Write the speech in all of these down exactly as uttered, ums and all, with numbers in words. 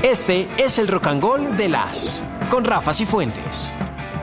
Este es el Rock and Gold de las con Rafa Cifuentes.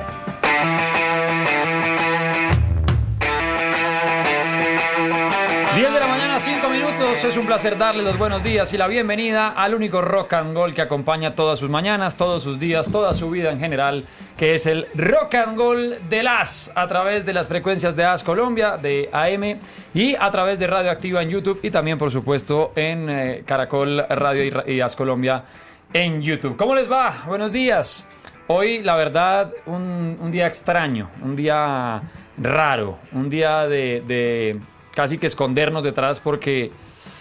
diez de la mañana, cinco minutos. Es un placer darle los buenos días y la bienvenida al único Rock and Gold que acompaña todas sus mañanas, todos sus días, toda su vida en general, que es el Rock and Gold de las, a través de las frecuencias de AS Colombia, de A M, y a través de Radio Activa en YouTube y también, por supuesto, en eh, Caracol Radio y, y AS Colombia en YouTube. ¿Cómo les va? Buenos días. Hoy, la verdad, un, un día extraño, un día raro, un día de... de casi que escondernos detrás porque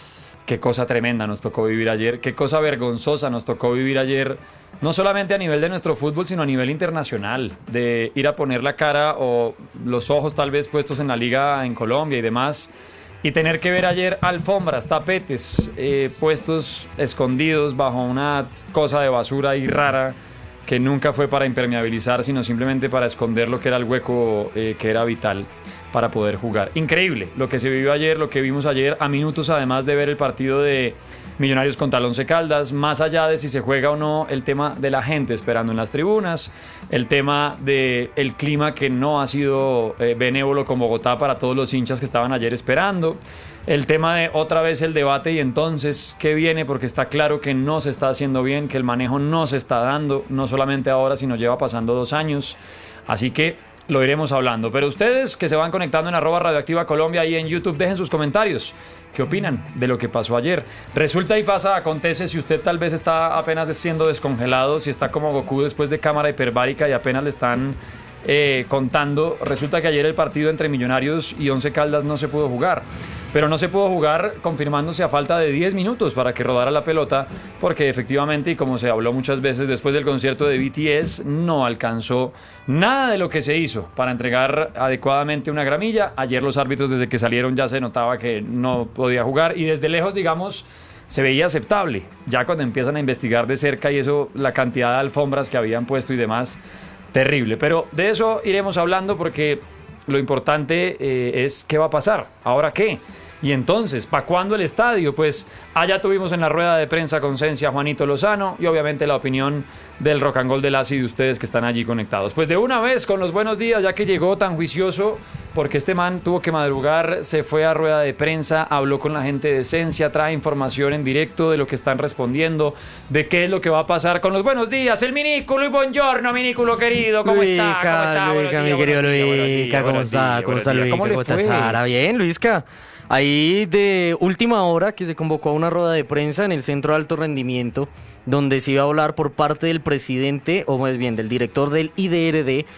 qué cosa tremenda nos tocó vivir ayer, qué cosa vergonzosa nos tocó vivir ayer, no solamente a nivel de nuestro fútbol, sino a nivel internacional, de ir a poner la cara o los ojos tal vez puestos en la liga en Colombia y demás, y tener que ver ayer alfombras, tapetes, eh, puestos escondidos bajo una cosa de basura y rara que nunca fue para impermeabilizar, sino simplemente para esconder lo que era el hueco eh, que era vital para poder jugar. Increíble lo que se vivió ayer, lo que vimos ayer, a minutos además de ver el partido de Millonarios contra el Once Caldas, más allá de si se juega o no, el tema de la gente esperando en las tribunas, el tema del clima que no ha sido eh, benévolo con Bogotá para todos los hinchas que estaban ayer esperando, el tema de otra vez el debate y entonces qué viene, porque está claro que no se está haciendo bien, que el manejo no se está dando, no solamente ahora, sino lleva pasando dos años, así que lo iremos hablando. Pero ustedes que se van conectando en arroba Radioactiva Colombia y en YouTube, dejen sus comentarios. ¿Qué opinan de lo que pasó ayer? Resulta y pasa, acontece, si usted tal vez está apenas siendo descongelado, si está como Goku después de cámara hiperbárica y apenas le están eh, contando, resulta que ayer el partido entre Millonarios y Once Caldas no se pudo jugar. Pero no se pudo jugar confirmándose a falta de diez minutos para que rodara la pelota, porque efectivamente, y como se habló muchas veces después del concierto de B T S, no alcanzó nada de lo que se hizo para entregar adecuadamente una gramilla. Ayer los árbitros, desde que salieron, ya se notaba que no podía jugar y desde lejos, digamos, se veía aceptable. Ya cuando empiezan a investigar de cerca y eso, la cantidad de alfombras que habían puesto y demás, terrible. Pero de eso iremos hablando porque lo importante eh, es qué va a pasar. ¿Ahora qué? Y entonces, ¿para cuándo el estadio? Pues allá tuvimos en la rueda de prensa con Cencia Juanito Lozano y obviamente la opinión del Rock and Gold de las y de ustedes que están allí conectados. Pues de una vez con los buenos días, ya que llegó tan juicioso, porque este man tuvo que madrugar, se fue a rueda de prensa, habló con la gente de Cencia, trae información en directo de lo que están respondiendo, de qué es lo que va a pasar con los buenos días. El Minículo y buongiorno, Minículo querido, ¿cómo Luisca, está? ¿Cómo está? Luisca, mi querido Luisca, ¿cómo está? ¿Cómo está Luisca? ¿Cómo le ¿Cómo está fue? Sara? Bien, Luisca. Ahí de última hora que se convocó a una rueda de prensa en el Centro de Alto Rendimiento, donde se iba a hablar por parte del presidente, o más bien del director del I D R D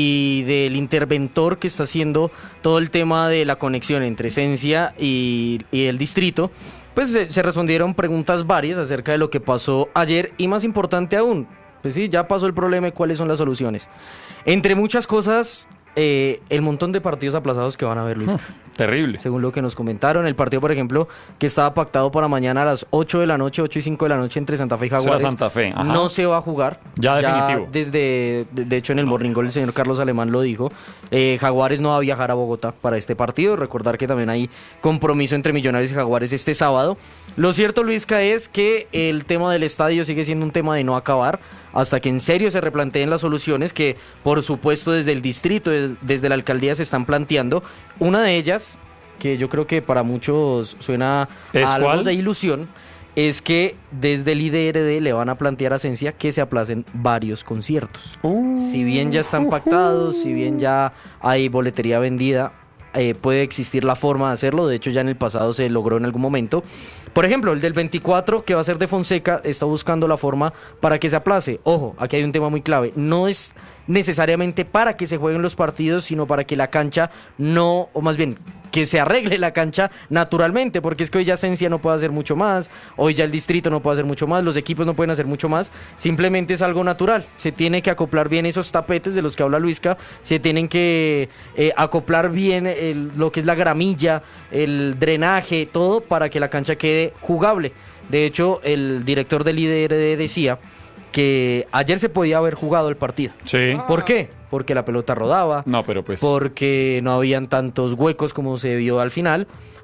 y del interventor que está haciendo todo el tema de la conexión entre Cencia y, y el distrito. Pues se, se respondieron preguntas varias acerca de lo que pasó ayer y más importante aún, pues sí, ya pasó el problema y cuáles son las soluciones. Entre muchas cosas, eh, el montón de partidos aplazados que van a haber, Luis. Terrible. Según lo que nos comentaron, el partido, por ejemplo, que estaba pactado para mañana a las ocho de la noche, ocho y cinco de la noche entre Santa Fe y Jaguares, Santa Fe, ajá. no se va a jugar. Ya, ya definitivo. Desde, de, de hecho, en el Morning Call el señor Carlos Alemán lo dijo. Eh, Jaguares no va a viajar a Bogotá para este partido. Recordar que también hay compromiso entre Millonarios y Jaguares este sábado. Lo cierto, Luisca, es que el tema del estadio sigue siendo un tema de no acabar hasta que en serio se replanteen las soluciones que, por supuesto, desde el distrito, desde la alcaldía se están planteando. Una de ellas, que yo creo que para muchos suena a algo ¿cuál? de ilusión, es que desde el I D R D le van a plantear a Cencia que se aplacen varios conciertos. Uh, si bien ya están pactados, uh, si bien ya hay boletería vendida, eh, puede existir la forma de hacerlo. De hecho, ya en el pasado se logró en algún momento. Por ejemplo, el del veinticuatro, que va a ser de Fonseca, está buscando la forma para que se aplace. Ojo, aquí hay un tema muy clave. No es necesariamente para que se jueguen los partidos, sino para que la cancha no, o más bien, que se arregle la cancha naturalmente, porque es que hoy ya Cencia no puede hacer mucho más, hoy ya el distrito no puede hacer mucho más, los equipos no pueden hacer mucho más, simplemente es algo natural. Se tiene que acoplar bien esos tapetes de los que habla Luisca, se tienen que eh, acoplar bien el, lo que es la gramilla, el drenaje, todo para que la cancha quede jugable. De hecho, el director del I D R D decía que ayer se podía haber jugado el partido. Sí. ¿Por qué? Porque la pelota rodaba. No, pero pues... Porque no habían tantos huecos como se vio al final.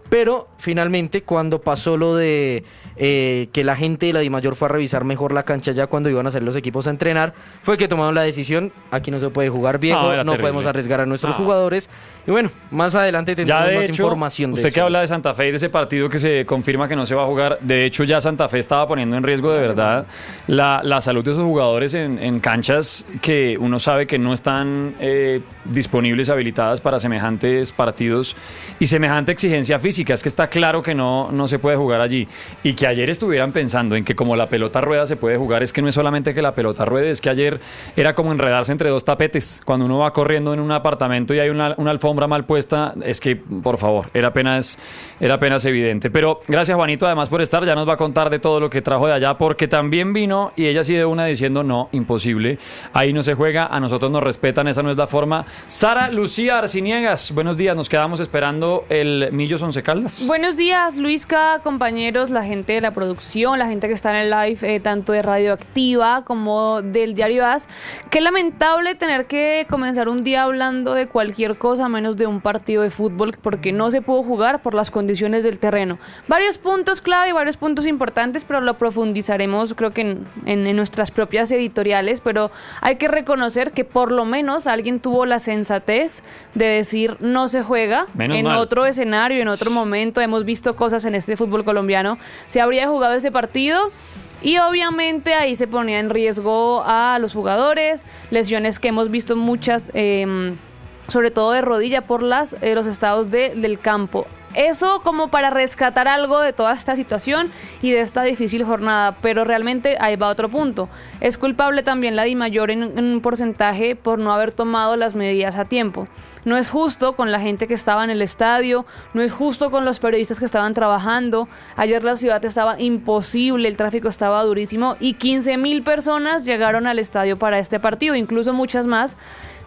Pero finalmente cuando pasó lo de eh, que la gente de la Dimayor fue a revisar mejor la cancha ya cuando iban a hacer los equipos a entrenar, fue que tomaron la decisión, aquí no se puede jugar viejo, no, no terrible. podemos arriesgar a nuestros no. jugadores. Y bueno, más adelante tendremos Ya de más hecho, información de usted eso. que habla de Santa Fe y de ese partido que se confirma que no se va a jugar, de hecho ya Santa Fe estaba poniendo en riesgo de verdad la, la salud de sus jugadores en, en canchas que uno sabe que no están eh, disponibles, habilitadas para semejantes partidos y semejante exigencia física. Es que está claro que no, no se puede jugar allí. Y que ayer estuvieran pensando en que como la pelota rueda se puede jugar, es que no es solamente que la pelota ruede, es que ayer era como enredarse entre dos tapetes. Cuando uno va corriendo en un apartamento y hay una, una alfombra mal puesta, es que, por favor, era apenas, era apenas evidente. Pero gracias, Juanito, además por estar, ya nos va a contar de todo lo que trajo de allá, porque también vino y ella sí de una diciendo, no, imposible, ahí no se juega, a nosotros nos respetan, esa no es la forma. Sara Lucía Arciniegas, buenos días, nos quedamos esperando el Millos Once Caldas. Buenos días, Luisca, compañeros, la gente de la producción, la gente que está en el live, eh, tanto de Radioactiva como del Diario A S. Qué lamentable tener que comenzar un día hablando de cualquier cosa menos de un partido de fútbol, porque no se pudo jugar por las condiciones del terreno. Varios puntos clave, varios puntos importantes, pero lo profundizaremos creo que en, en, en nuestras propias editoriales, pero hay que reconocer que por lo menos alguien tuvo la sensatez de decir no se juega. Menos en mal. otro escenario, en otro momento, hemos visto cosas en este fútbol colombiano, se habría jugado ese partido y obviamente ahí se ponía en riesgo a los jugadores, lesiones que hemos visto muchas, eh, sobre todo de rodilla por las, eh, los estados de, del campo. Eso como para rescatar algo de toda esta situación y de esta difícil jornada, pero realmente ahí va otro punto. Es culpable también la Dimayor en, en un porcentaje por no haber tomado las medidas a tiempo. No es justo con la gente que estaba en el estadio, no es justo con los periodistas que estaban trabajando. Ayer la ciudad estaba imposible, el tráfico estaba durísimo y quince mil personas llegaron al estadio para este partido, incluso muchas más.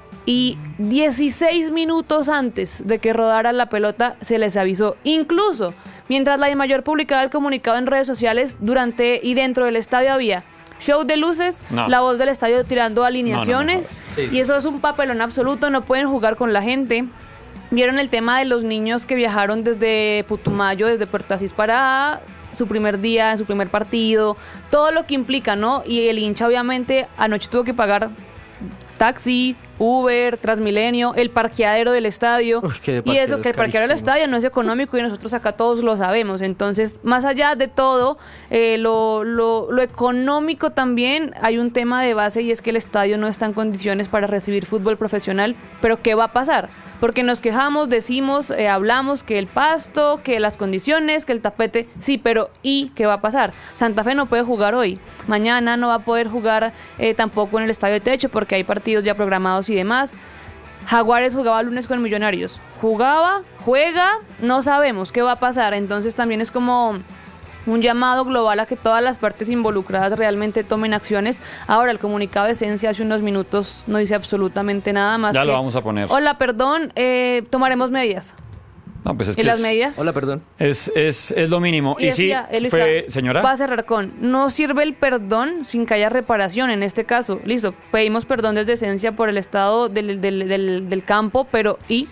Y dieciséis minutos antes de que rodara la pelota se les avisó. Incluso mientras la Dimayor publicaba el comunicado en redes sociales, durante y dentro del estadio había show de luces, no. la voz del estadio tirando alineaciones, no, no, no, y eso es un papelón absoluto, no pueden jugar con la gente. Vieron el tema de los niños que viajaron desde Putumayo, desde Puerto Asís para su primer día, su primer partido, todo lo que implica, ¿no? Y el hincha obviamente anoche tuvo que pagar taxi, Uber, Transmilenio, el parqueadero del estadio. Uy, que y eso, que el parqueadero del carísimo. estadio no es económico y nosotros acá todos lo sabemos. Entonces, más allá de todo, eh, lo, lo, lo económico también, hay un tema de base y es que el estadio no está en condiciones para recibir fútbol profesional. Pero ¿qué va a pasar? Porque nos quejamos, decimos, eh, hablamos que el pasto, que las condiciones, que el tapete, sí, pero ¿y qué va a pasar? Santa Fe no puede jugar hoy, mañana no va a poder jugar eh, tampoco en el Estadio de Techo porque hay partidos ya programados y demás. Jaguares jugaba lunes con Millonarios, jugaba, juega, no sabemos qué va a pasar, entonces también es como un llamado global a que todas las partes involucradas realmente tomen acciones. Ahora, el comunicado de Esencia hace unos minutos no dice absolutamente nada más. Ya que, lo vamos a poner. Hola, perdón, eh, tomaremos medidas. No, pues es ¿Y que las es, medidas? Hola, perdón. es, es, es lo mínimo. Y, decía, sí, Elisa, fue, señora. Va a cerrar con, no sirve el perdón sin que haya reparación en este caso. Listo, pedimos perdón desde Esencia por el estado del, del, del, del campo, pero ¿y?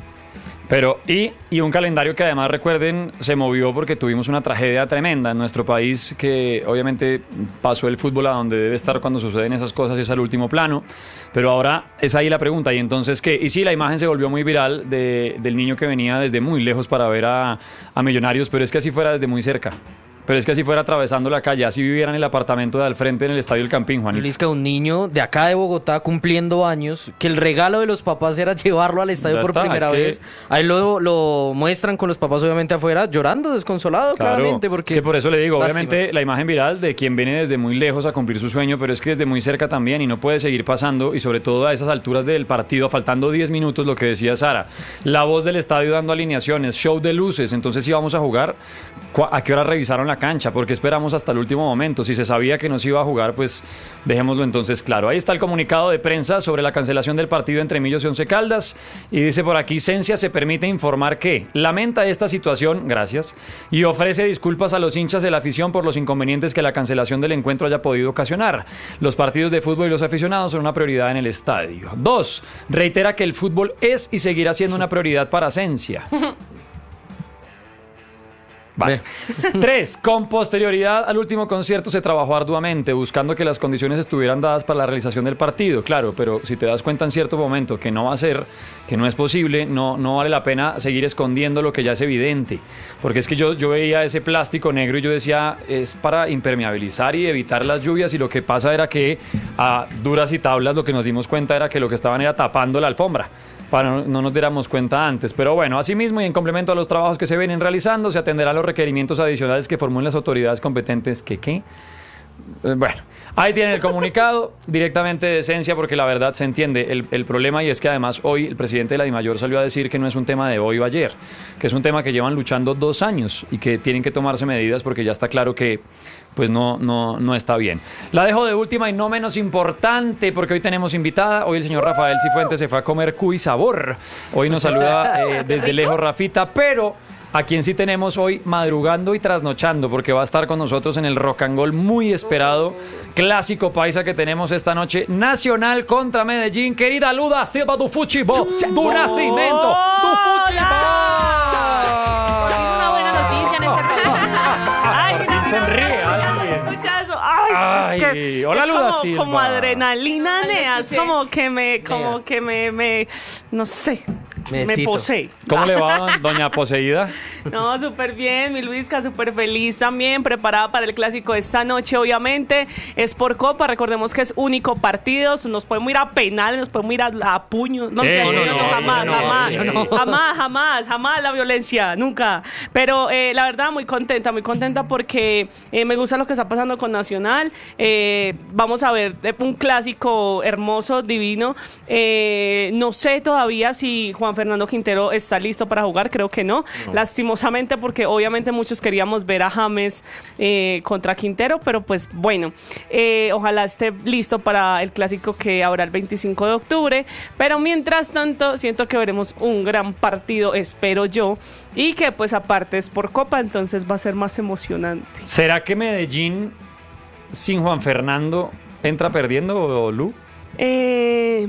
Pero, y, y un calendario que además, recuerden, se movió porque tuvimos una tragedia tremenda en nuestro país, que obviamente pasó el fútbol a donde debe estar cuando suceden esas cosas, es al último plano. Pero ahora es ahí la pregunta, ¿y entonces qué? Y sí, la imagen se volvió muy viral de, del niño que venía desde muy lejos para ver a, a Millonarios, pero es que así fuera desde muy cerca. Pero es que así fuera atravesando la calle, así viviera en el apartamento de al frente en el Estadio del Campín, Juanito. Lisca, un niño de acá de Bogotá cumpliendo años, que el regalo de los papás era llevarlo al estadio Ya por está, primera es que- vez. Ahí lo, lo muestran con los papás obviamente afuera, llorando, desconsolado Claro, claramente. Porque es que por eso le digo, Lástima. obviamente la imagen viral de quien viene desde muy lejos a cumplir su sueño, pero es que desde muy cerca también y no puede seguir pasando, y sobre todo a esas alturas del partido, faltando diez minutos, lo que decía Sara, la voz del estadio dando alineaciones, show de luces, entonces si vamos a jugar, ¿cu- ¿a qué hora revisaron la cancha? Porque esperamos hasta el último momento, si se sabía que no se iba a jugar, pues dejémoslo entonces claro. Ahí está el comunicado de prensa sobre la cancelación del partido entre Millos y Once Caldas, y dice por aquí, Cencia se permite informar que lamenta esta situación, gracias, y ofrece disculpas a los hinchas de la afición por los inconvenientes que la cancelación del encuentro haya podido ocasionar. Los partidos de fútbol y los aficionados son una prioridad en el estadio. Dos, reitera que el fútbol es y seguirá siendo una prioridad para Cencia. Vale. Tres, con posterioridad al último concierto se trabajó arduamente buscando que las condiciones estuvieran dadas para la realización del partido. Claro, pero si te das cuenta en cierto momento que no va a ser, que no es posible, no, no vale la pena seguir escondiendo lo que ya es evidente. Porque es que yo, yo veía ese plástico negro y yo decía, es para impermeabilizar y evitar las lluvias, y lo que pasa era que a duras y tablas lo que nos dimos cuenta era que lo que estaban era tapando la alfombra, para no, no nos diéramos cuenta antes. Pero bueno, asimismo y en complemento a los trabajos que se vienen realizando, se atenderá a los requerimientos adicionales que formulen las autoridades competentes. ¿Qué qué? Eh, bueno, ahí tienen el comunicado directamente de Esencia, porque la verdad se entiende el, el problema, y es que además hoy el presidente de la DIMAYOR salió a decir que no es un tema de hoy o ayer, que es un tema que llevan luchando dos años y que tienen que tomarse medidas porque ya está claro que pues no, no, no está bien. La dejo de última y no menos importante, porque hoy tenemos invitada. Hoy el señor Rafael Cifuentes se fue a comer cuy sabor. Hoy nos saluda eh, desde lejos Rafita, pero a quien sí tenemos hoy madrugando y trasnochando, porque va a estar con nosotros en el Rock and Roll muy esperado clásico paisa que tenemos esta noche, Nacional contra Medellín. Querida Luda Silva do Futebol, do Nascimento, do Futebol. Tiene una buena noticia en este programa. Ay, no, sonríe no, no, alguien. escucha eso. Ay, Ay, es que hola, es Luda como, Silva. como adrenalina, Ay, nea, es escuché. como que me, como Nea. que me, me, no sé, me Necesito. posee. ¿Cómo le va, doña Poseída? No, súper bien, mi Luisca, súper feliz también, preparada para el clásico de esta noche, obviamente. Es por Copa, recordemos que es único partido, nos podemos ir a penales, nos podemos ir a, a puños. No, Eh, no, no, no, no, jamás, no, jamás, no, no. jamás, jamás, jamás la violencia, nunca. Pero eh, la verdad, muy contenta, muy contenta porque eh, me gusta lo que está pasando con Nacional. Eh, vamos a ver eh, un clásico hermoso, divino. Eh, no sé todavía si Juan Fernando Quintero está listo para jugar, creo que no. no. Lastimosamente, porque obviamente muchos queríamos ver a James eh, contra Quintero, pero pues bueno, eh, ojalá esté listo para el clásico que habrá el veinticinco de octubre. Pero mientras tanto, siento que veremos un gran partido, espero yo, y que pues aparte es por Copa, entonces va a ser más emocionante. ¿Será que Medellín sin Juan Fernando entra perdiendo, Lu? Eh...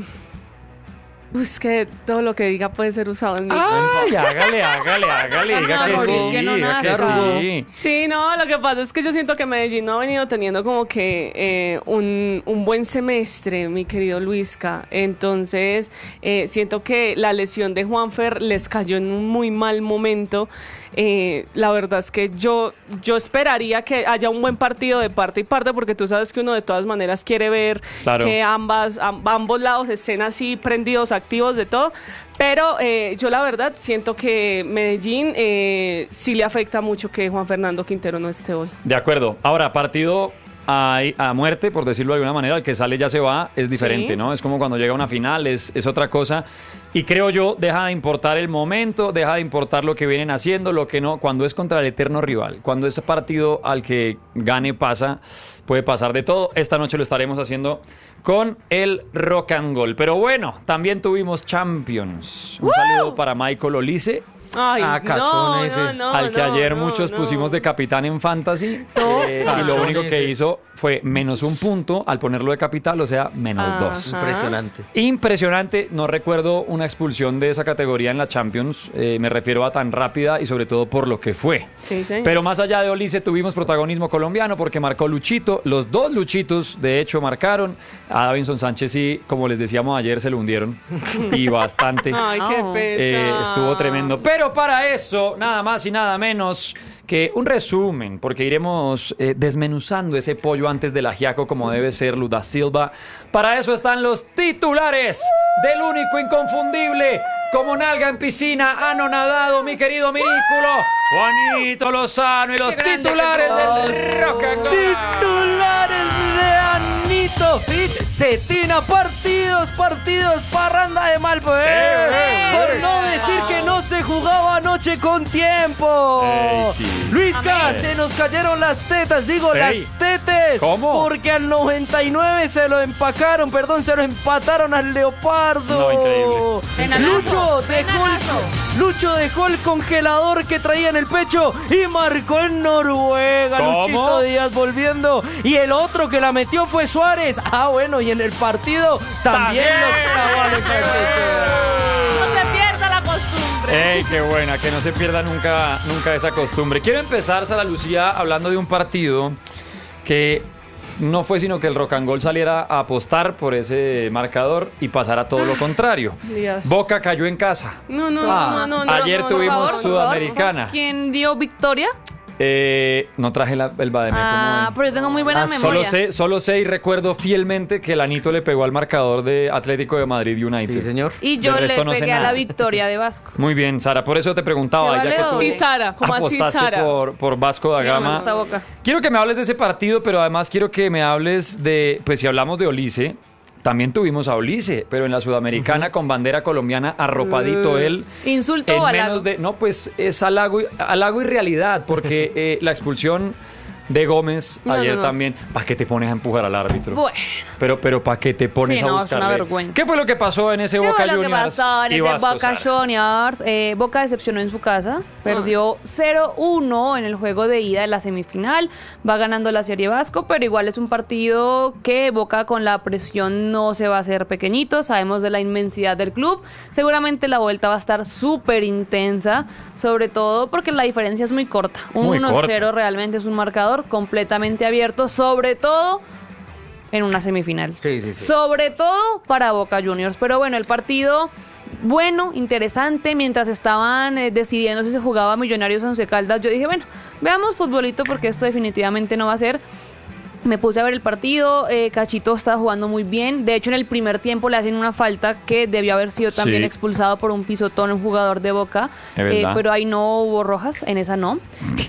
Es que todo lo que diga puede ser usado en mi Ay, hágale, hágale, hágale, diga que No, sí, que no diga que nace. sí. Sí, no, lo que pasa es que yo siento que Medellín no ha venido teniendo como que eh, un, un buen semestre, mi querido Luisca. Entonces, eh, siento que la lesión de Juanfer les cayó en un muy mal momento. Eh, la verdad es que yo, yo esperaría que haya un buen partido de parte y parte, porque tú sabes que uno de todas maneras quiere ver Claro. que ambas, am- ambos lados estén así prendidos, activos de todo. Pero eh, yo la verdad siento que Medellín eh, sí le afecta mucho que Juan Fernando Quintero no esté hoy. De acuerdo. Ahora, partido a, a muerte, por decirlo de alguna manera, el que sale ya se va, es diferente, Sí. ¿no? Es como cuando llega una final, es, es otra cosa. Y creo yo, deja de importar el momento, deja de importar lo que vienen haciendo, lo que no, cuando es contra el eterno rival, cuando es partido al que gane pasa, puede pasar de todo. Esta noche lo estaremos haciendo con el Rock and Roll. Pero bueno, también tuvimos Champions. Un saludo para Michael Olise, Ay, Ah, no, cachón no, ese. no, al que no, ayer no, muchos no. pusimos de capitán en Fantasy. No. eh, y lo Cachón único que ese. hizo fue menos un punto al ponerlo de capital, o sea, menos Ajá. dos. Impresionante. Impresionante, no recuerdo una expulsión de esa categoría en la Champions, eh, me refiero a tan rápida y sobre todo por lo que fue. Sí, señor. Pero más allá de Olise tuvimos protagonismo colombiano porque marcó Luchito, los dos Luchitos de hecho marcaron, a Davinson Sánchez sí, como les decíamos ayer, se lo hundieron y bastante. Ay, qué Oh. pesa. Eh, estuvo tremendo. Pero para eso, nada más y nada menos que un resumen, porque iremos eh, desmenuzando ese pollo antes del ajiaco como debe ser, Luda Silva. Para eso están los titulares del único inconfundible, como nalga en piscina, anonadado, mi querido Mirículo, Juanito Lozano, y los Qué grande titulares que del Rock and Roll. Titulares de Anito Fit, Cetina, partidos, partidos, parranda de mal poder. Eh, eh, Por eh. no decir que no se jugaba anoche con tiempo. Ey, sí. Luisca, Amén. se nos cayeron las tetas, digo Ey. las tetes. ¿Cómo? Porque al noventa y nueve se lo empacaron, perdón, se lo empataron al Leopardo. No, increíble. Penalazo, Lucho dejó, penalazo. el, Lucho dejó el congelador que traía en el pecho y marcó en Noruega. ¿Cómo? Luchito Díaz volviendo. Y el otro que la metió fue Suárez. Ah, bueno, y en el partido también También. los clavó a los cachetes. No se pierda la costumbre. ¡Ey, qué buena! Que no se pierda nunca, nunca esa costumbre. Quiero empezar, Sara Lucía, hablando de un partido que no fue sino que el Rock and Roll saliera a apostar por ese marcador y pasara todo lo contrario. Dios. Boca cayó en casa. No, no, Ah, no, no, no. ayer no, tuvimos no, Por favor, Sudamericana. ¿Quién dio victoria? Eh, no traje la- el Bademecum Ah, hoy. pero yo tengo muy buena Ah, memoria. Solo sé, solo sé y recuerdo fielmente que el Anito le pegó al marcador de Atlético de Madrid United. Sí, señor. Y yo Del le resto no sé pegué a nada. la victoria de Vasco. Muy bien, Sara, por eso te preguntaba, Te ya vale que tú doble. Sí, Sara, ¿cómo así, apostaste Sara? por, por Vasco da Sí, me Gama. gusta Boca. Quiero que me hables de ese partido, pero además quiero que me hables de, pues si hablamos de Olise, también tuvimos a Olise, pero en la Sudamericana con bandera colombiana, arropadito Uh, él. ¿insulto en o halago? menos de, no, pues es halago y, halago y realidad, porque eh, la expulsión de Gómez No, ayer no, no. también, ¿para qué te pones a empujar al árbitro? Bueno. Pero, pero ¿para qué te pones Sí, a no, es una buscarle? vergüenza. ¿Qué fue lo que pasó en ese ¿Qué Boca fue lo que Juniors pasó en y ese Vasco, Boca Sara? Juniors? Eh, Boca decepcionó en su casa, perdió cero uno en el juego de ida de la semifinal, va ganando la Serie Vasco, pero igual es un partido que Boca con la presión no se va a hacer pequeñito, sabemos de la inmensidad del club, seguramente la vuelta va a estar súper intensa, sobre todo porque la diferencia es muy corta, un Muy uno cero corta. realmente es un marcador completamente abierto, sobre todo en una semifinal. Sí, sí, sí. Sobre todo para Boca Juniors. Pero bueno, el partido bueno, interesante. Mientras estaban eh, decidiendo si se jugaba Millonarios o Once Caldas, yo dije, bueno, veamos futbolito porque esto definitivamente no va a ser. Me puse a ver el partido, eh, Cachito estaba jugando muy bien. De hecho, en el primer tiempo le hacen una falta que debió haber sido también Sí. expulsado por un pisotón, un jugador de Boca. Es verdad. pero ahí no hubo rojas, en esa no.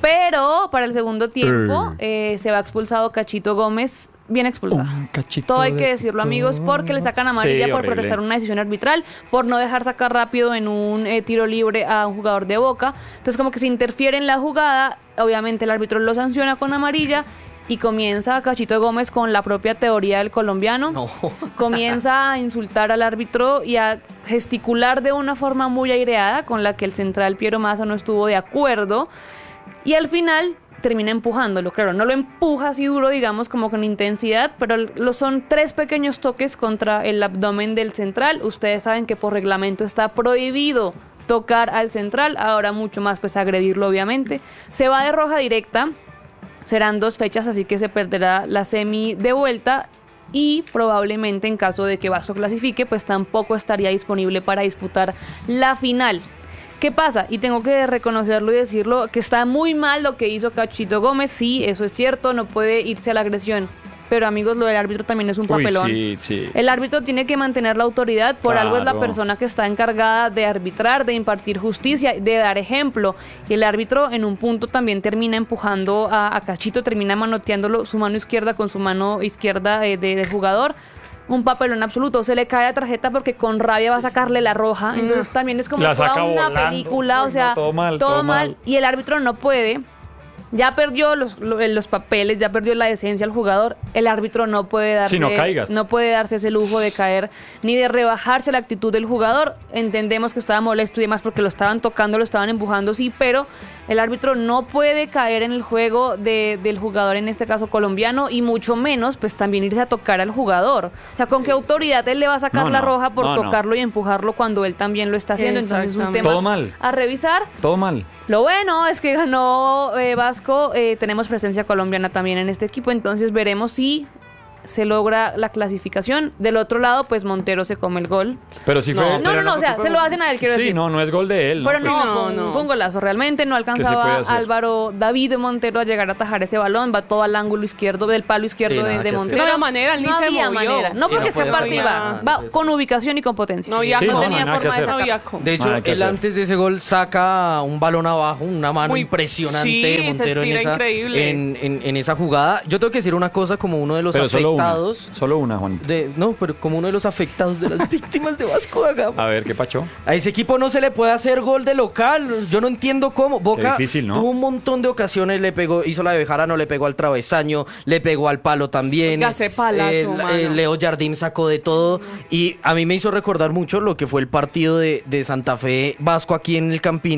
Pero para el segundo tiempo eh, se va expulsado Cachito Gómez, bien expulsado. Un cachito Todo hay de que decirlo, amigos, porque le sacan amarilla Sí, por horrible. protestar una decisión arbitral, por no dejar sacar rápido en un eh, tiro libre a un jugador de Boca. Entonces, como que se interfiere en la jugada, obviamente el árbitro lo sanciona con amarilla y comienza Cachito Gómez con la propia teoría del colombiano. No. Comienza a insultar al árbitro y a gesticular de una forma muy aireada con la que el central Piero Massa no estuvo de acuerdo. Y al final termina empujándolo, claro, no lo empuja así duro, digamos, como con intensidad, pero lo son tres pequeños toques contra el abdomen del central. Ustedes saben que por reglamento está prohibido tocar al central, ahora mucho más pues agredirlo obviamente. Se va de roja directa, serán dos fechas, así que se perderá la semi de vuelta y probablemente en caso de que Vasco clasifique, pues tampoco estaría disponible para disputar la final. ¿Qué pasa? Y tengo que reconocerlo y decirlo, que está muy mal lo que hizo Cachito Gómez, sí, eso es cierto, no puede irse a la agresión. Pero amigos, lo del árbitro también es un Uy, papelón. sí, sí. El árbitro tiene que mantener la autoridad, por algo es la Claro. persona que está encargada de arbitrar, de impartir justicia, de dar ejemplo. Y el árbitro en un punto también termina empujando a, a Cachito, termina manoteándolo su mano izquierda con su mano izquierda eh, de, del jugador. Un papelón absoluto, se le cae la tarjeta porque con rabia va a sacarle la roja, entonces también es como La toda saca una volando. película, Uy, o sea, no, todo mal, todo mal, mal. y el árbitro no puede. Ya perdió los, lo- los papeles, ya perdió la decencia el jugador. El árbitro no puede darse, Sí, no caigas. no puede darse ese lujo de caer ni de rebajarse la actitud del jugador. Entendemos que estaba molesto y demás porque lo estaban tocando, lo estaban empujando, sí, pero el árbitro no puede caer en el juego de- del jugador, en este caso colombiano, y mucho menos, pues también irse a tocar al jugador. O sea, ¿con qué autoridad él le va a sacar No, la no, roja por no, no. tocarlo y empujarlo cuando él también lo está haciendo? Entonces es un Exactamente. tema Todo mal. a revisar. Todo mal. Lo bueno es que ganó eh, Vasco, eh, tenemos presencia colombiana también en este equipo, entonces veremos si se logra la clasificación. Del otro lado, pues Montero se come el gol. Pero sí No, fue. No, no, pero no, no o sea, fue se lo por- hacen a él, quiero sí, decir. no, no es gol de él. Pero Pues, no, no, fue un, no. fue un golazo. Realmente no se puede alcanzaba hacer? Álvaro David Montero a llegar a atajar ese balón. Va todo al ángulo izquierdo, del palo izquierdo Sí, de, nada de que hacer. Montero. No había manera, él ni no se había movió. manera. No Sí, porque no se podía parte hacer va, nada. va con ubicación y con potencia. No había Sí, no no, tenía no, nada que forma de hacer. No sacar. había cómo. De hecho, Nada que él hacer. antes de ese gol saca un balón abajo, una mano Muy- impresionante sí, de se Montero en estira esa, increíble. en, en- en esa jugada. Yo tengo que decir una cosa como uno de los Pero solo una. afectados. Solo una, Juanito. De, no, pero como uno de los afectados de las víctimas de Vasco da Gama. A ver, ¿qué pacho? A ese equipo no se le puede hacer gol de local. Yo no entiendo cómo. Boca difícil, ¿no? tuvo un montón de ocasiones, le pegó, hizo la de Bejarano, le pegó al travesaño, le pegó al palo también. Oiga, ese palazo, Eh, mano. eh, Leo Jardín sacó de todo. Y a mí me hizo recordar mucho lo que fue el partido de, de Santa Fe Vasco aquí en el Campín.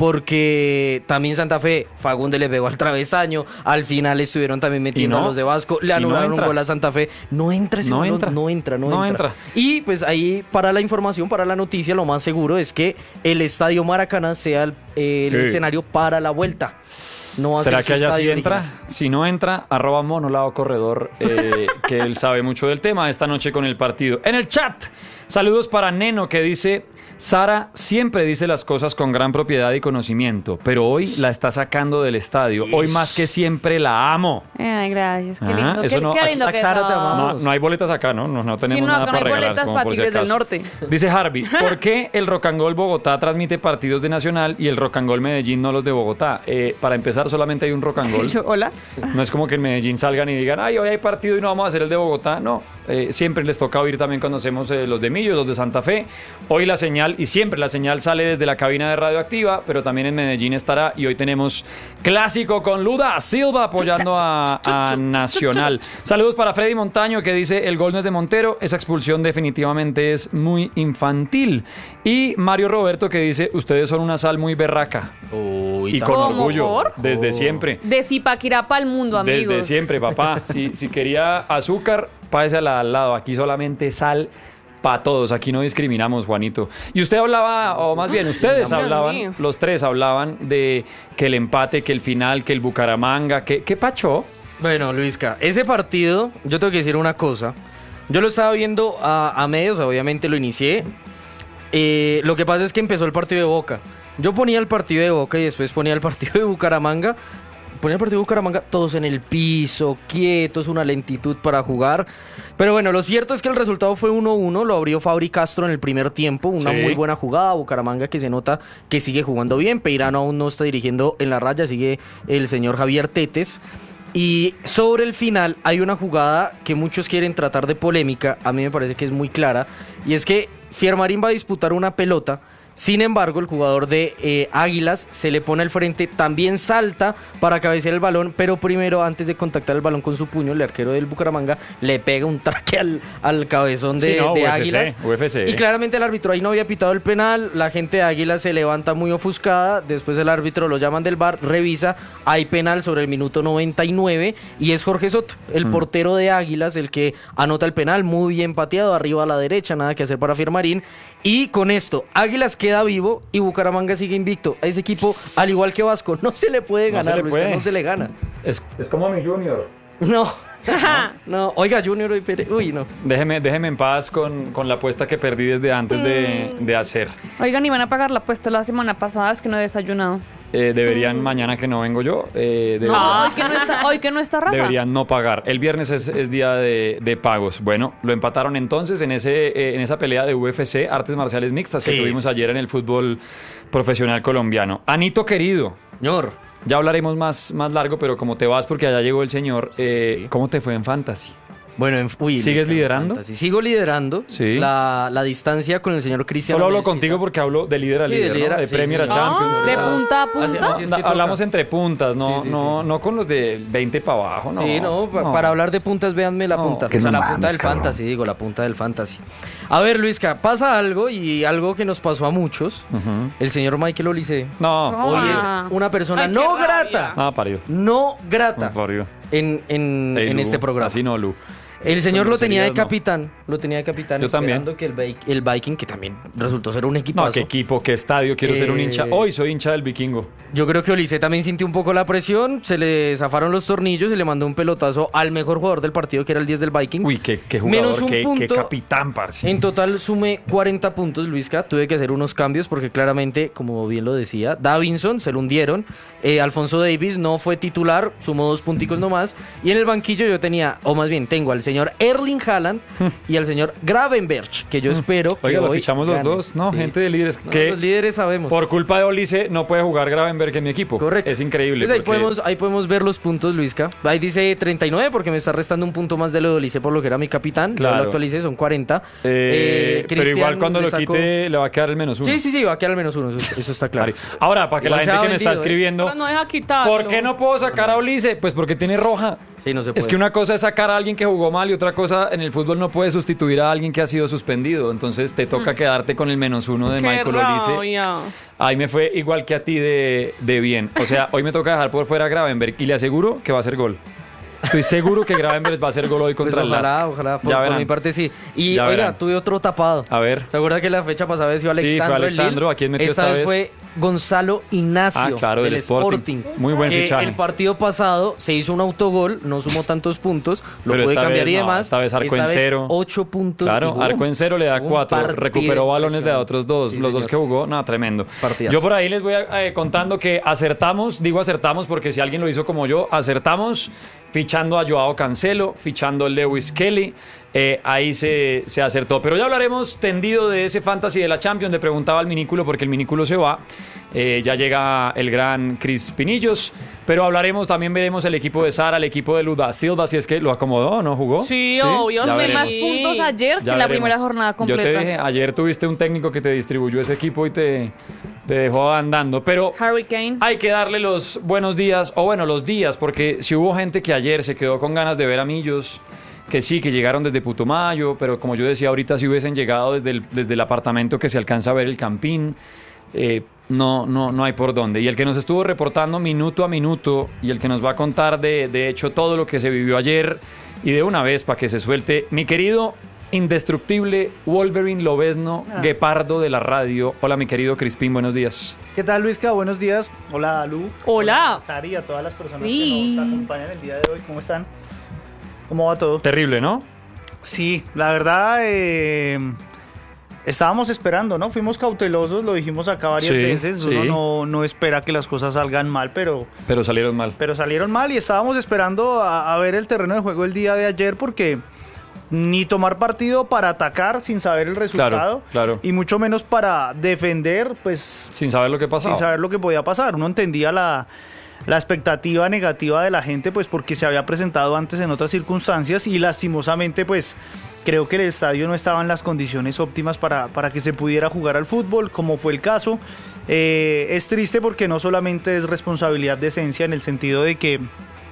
porque también Santa Fe, Fagundes le pegó al travesaño, al final estuvieron también metiendo no, a los de Vasco, le anularon no un gol a Santa Fe, no entra ese no balón, entra. no entra, no, no entra. entra. Y pues ahí para la información, para la noticia, lo más seguro es que el Estadio Maracaná sea el, eh, el Sí. escenario para la vuelta. No va a ¿Será ser que su allá sí estadio entra? original. Si no entra, arroba monolado corredor, eh, que él sabe mucho del tema esta noche con el partido. En el chat, saludos para Neno que dice, Sara siempre dice las cosas con gran propiedad y conocimiento, pero hoy la está sacando del estadio. Hoy más que siempre la amo. Ay, gracias. Qué Ajá, lindo. eso Qué, no- qué lindo aquí- que Sara, te sos. amamos. No, no hay boletas acá, ¿no? No, no tenemos Sí, no, nada acá no para hay regalar. boletas como para por si Tigres del acaso. Norte. Dice Harvey, ¿por qué el Rock and Roll Bogotá transmite partidos de Nacional y el Rock and Roll Medellín no los de Bogotá? Eh, para empezar, solamente hay un Rock and Roll. Yo, hola. No es como que en Medellín salgan y digan, ay, hoy hay partido y no vamos a hacer el de Bogotá. No, eh, siempre les toca oír también cuando hacemos eh, los de Millos, los de Santa Fe. Hoy la señal, y siempre la señal sale desde la cabina de Radioactiva, pero también en Medellín estará. Y hoy tenemos clásico con Luda Silva apoyando a, a Nacional. Saludos para Freddy Montaño que dice, el gol no es de Montero, esa expulsión definitivamente es muy infantil. Y Mario Roberto que dice, ustedes son una sal muy berraca. Uy, Y con ¿Cómo, orgullo, por? desde siempre. De Zipaquirá para el mundo, amigos. Desde siempre, papá. Si, si quería azúcar, pásela al lado. Aquí solamente sal para todos. Aquí no discriminamos, Juanito. Y usted hablaba, o más bien, ustedes Dios hablaban, mío. los tres hablaban de que el empate, que el final, que el Bucaramanga, que, ¿qué pachó? Bueno, Luisca, ese partido, yo tengo que decir una cosa. Yo lo estaba viendo a, a medios, obviamente lo inicié. Eh, lo que pasa es que empezó el partido de Boca. Yo ponía el partido de Boca y después ponía el partido de Bucaramanga. Ponía el partido de Bucaramanga, todos en el piso, quietos, una lentitud para jugar. Pero bueno, lo cierto es que el resultado fue uno uno, lo abrió Fabri Castro en el primer tiempo, una Sí. muy buena jugada. Bucaramanga que se nota que sigue jugando bien, Peirano aún no está dirigiendo en la raya, sigue el señor Javier Tetes. Y sobre el final hay una jugada que muchos quieren tratar de polémica, a mí me parece que es muy clara, y es que Fiermarín va a disputar una pelota. Sin embargo, el jugador de eh, Águilas se le pone al frente, también salta para cabecear el balón, pero primero, antes de contactar el balón con su puño, el arquero del Bucaramanga le pega un traque al, al cabezón de, Sí, no, de U F C, Águilas. U F C. Y claramente el árbitro ahí no había pitado el penal, la gente de Águilas se levanta muy ofuscada, después el árbitro lo llaman del V A R, revisa, hay penal sobre el minuto noventa y nueve y es Jorge Soto, el Mm. portero de Águilas, el que anota el penal, muy bien pateado, arriba a la derecha, nada que hacer para Fiermarín. Y con esto, Águilas queda vivo y Bucaramanga sigue invicto. A ese equipo, al igual que Vasco, no se le puede No ganar, se le Luisca, puede. no se le gana. Es, es como mi Junior. No, no, oiga, Junior, uy, Pere- uy, no. Déjeme, déjeme en paz con, con la apuesta que perdí desde antes de, de hacer. Oigan, iban a pagar la apuesta la semana pasada, es que no he desayunado. Eh, deberían, mañana que no vengo yo, eh, deberían, No, hoy que no está, hoy que no está Rafa. deberían no pagar. El viernes es, es día de, de pagos. Bueno, lo empataron entonces en, ese, eh, en esa pelea de U F C, artes marciales mixtas, que Sí, tuvimos sí, ayer en el fútbol profesional colombiano. Anito querido, Señor. ya hablaremos más, más largo, pero como te vas porque allá llegó el señor, eh, ¿cómo te fue en Fantasy? Bueno, en, uy, ¿Sigues Luisca, liderando? fantasy. Sigo liderando. Sí. La, la distancia con el señor Cristiano. Solo hablo Mezquita. contigo porque hablo de líder a Sí, de líder, ¿no? líder a- de sí, Premier sí. a Champions. Ah, de punta a punta. Así- así es que No, toca. hablamos entre puntas, no, Sí, sí, no, sí. no con los de veinte para abajo, no. Sí, no, pa- para hablar de puntas, véanme la No, punta. que O sea, no la mames, punta del cabrón. fantasy, digo, la punta del fantasy. A ver, Luisca, pasa algo y algo que nos pasó a muchos. Ujú. El señor Michael Olice No, hoy Ah. es una persona Ay, qué no rabia. grata. ah, parió. No No, grata parió. en, en, Ey, en Lu, este programa. Así no, Lu. El señor Con lo tenía de groserías, no. capitán, lo tenía de capitán Yo también. esperando que el, Vi- el Viking, que también resultó ser un No, equipazo. qué equipo, qué estadio, quiero ser un Eh, hincha. Hoy soy hincha del Vikingo. Yo creo que Olice también sintió un poco la presión, se le zafaron los tornillos y le mandó un pelotazo al mejor jugador del partido, que era el diez del Viking. Uy, qué, qué jugador, Menos un qué, qué punto. capitán, parce. En total sumé cuarenta puntos, Luisca. Tuve que hacer unos cambios porque claramente, como bien lo decía, Davinson se lo hundieron. Eh, Alfonso Davis no fue titular, sumó dos punticos nomás. Y en el banquillo yo tenía, o más bien tengo al señor Erling Haaland y al señor Gravenberch, que yo espero que Oiga, lo hoy fichamos los gane. dos. No, Sí. gente de líderes. No, que los líderes sabemos. por culpa de Olice no puede jugar Gravenberg en mi equipo. Correcto. Es increíble. Pues ahí, porque- podemos, ahí podemos ver los puntos, Luisca. Ahí dice treinta y nueve porque me está restando un punto más de lo de Olice por lo que era mi capitán. Claro. Yo lo actualicé, son cuarenta. Eh, Eh, pero igual Cristian cuando le lo sacó- quite le va a quedar el menos uno. Sí, sí, sí, va a quedar al menos uno, eso, eso está claro. Ahora, para que Igual la se gente ha que me está vendido, ¿eh? escribiendo, Pero no deja quitarlo. ¿por qué no puedo sacar a Olice? Pues porque tiene roja. Sí, no se puede. Es que una cosa es sacar a alguien que jugó mal y otra cosa en el fútbol no puedes sustituir a alguien que ha sido suspendido. Entonces te toca quedarte con el menos uno de Qué Michael Olise. rabia. Ahí me fue igual que a ti de, de bien. O sea, hoy me toca dejar por fuera a Gravenberg y le aseguro que va a ser gol. Estoy seguro que Gravenberg va a hacer gol hoy contra Pues el ojalá, Lask. ojalá, por, Ya por verán. mi parte sí. Y Ya oiga, verán. tuve otro tapado. A ver. ¿Se acuerda que la fecha pasada vez iba Sí, fue Alexandro? el Alexandro, Lille? ¿a quién metió esta esta vez vez? fue Gonzalo Ignacio, Ah, claro, del Sporting. Muy buen que fichaje. el partido pasado se hizo un autogol, no sumó tantos puntos, lo Pero puede esta cambiar vez y no, demás. esta vez arco en cero. ocho puntos. Claro, y, ¡bum! arco en cero le da Un cuatro, partido recuperó balones de impresionante. otros dos, Sí, los dos señor. que jugó, no, tremendo. Partidazo. Yo por ahí les voy a, eh, contando que acertamos, digo acertamos porque si alguien lo hizo como yo, acertamos fichando a Joao Cancelo, fichando a Lewis Kelly, eh, ahí se, se acertó. Pero ya hablaremos tendido de ese fantasy de la Champions, le preguntaba al Minículo porque el Minículo se va, eh, ya llega el gran Cris Pinillos, pero hablaremos, también veremos el equipo de Sara, el equipo de Luda Silva, si es que lo acomodó, ¿no? ¿Jugó? Sí, obvio, Ya Tuve veremos. más puntos ayer que Ya en la veremos. primera jornada completa. Yo te dije, ayer tuviste un técnico que te distribuyó ese equipo y te, te dejó andando. Pero Harry Kane. hay que darle los buenos días, o bueno, los días, porque si hubo gente que ayer se quedó con ganas de ver a Millos, que sí, que llegaron desde Putumayo, pero como yo decía ahorita, si hubiesen llegado desde el, desde el apartamento que se alcanza a ver el Campín, eh, no, no, no hay por dónde. Y el que nos estuvo reportando minuto a minuto y el que nos va a contar de, de hecho todo lo que se vivió ayer y de una vez para que se suelte, mi querido indestructible Wolverine Lobezno, Ah. Guepardo de la radio. Hola, mi querido Crispín, buenos días. ¿Qué tal, Luisca? Buenos días. Hola, Lu. Hola. a Sari y a todas las personas Sí. que nos acompañan el día de hoy. ¿Cómo están? ¿Cómo va todo? Terrible, ¿no? Sí, la verdad, eh, estábamos esperando, ¿no? Fuimos cautelosos, lo dijimos acá varias Sí, veces. Uno sí. no, no espera que las cosas salgan mal, pero, Pero salieron mal. pero salieron mal y estábamos esperando a, a ver el terreno de juego el día de ayer porque ni tomar partido para atacar sin saber el resultado claro. y mucho menos para defender, pues Sin saber lo que pasaba. sin saber lo que podía pasar. Uno entendía la, la expectativa negativa de la gente, pues porque se había presentado antes en otras circunstancias y lastimosamente, pues creo que el estadio no estaba en las condiciones óptimas para, para que se pudiera jugar al fútbol, como fue el caso. Eh, es triste porque no solamente es responsabilidad de Esencia en el sentido de que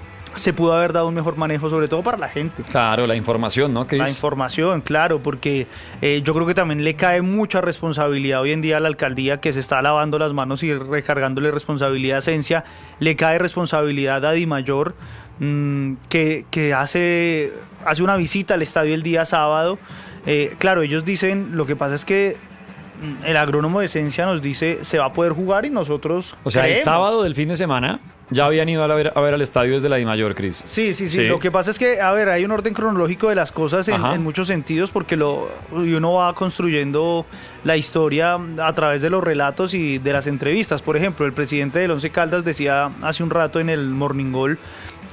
se pudo haber dado un mejor manejo, sobre todo para la gente. Claro, la información, ¿no? La información, claro, porque eh, yo creo que también le cae mucha responsabilidad hoy en día a la alcaldía que se está lavando las manos y recargándole responsabilidad a Esencia. Le cae responsabilidad a Dimayor, mmm, que, que hace, hace una visita al estadio el día sábado. Eh, claro, ellos dicen, lo que pasa es que mm, el agrónomo de Esencia nos dice se va a poder jugar y nosotros O sea, el creemos. sábado del fin de semana ya habían ido a ver, a ver al estadio desde la Dimayor, Cris. Sí, sí, sí, Sí. Lo que pasa es que, a ver, hay un orden cronológico de las cosas en, Ajá. en muchos sentidos porque lo, y uno va construyendo la historia a través de los relatos y de las entrevistas. Por ejemplo, el presidente del Once Caldas decía hace un rato en el Morning Goal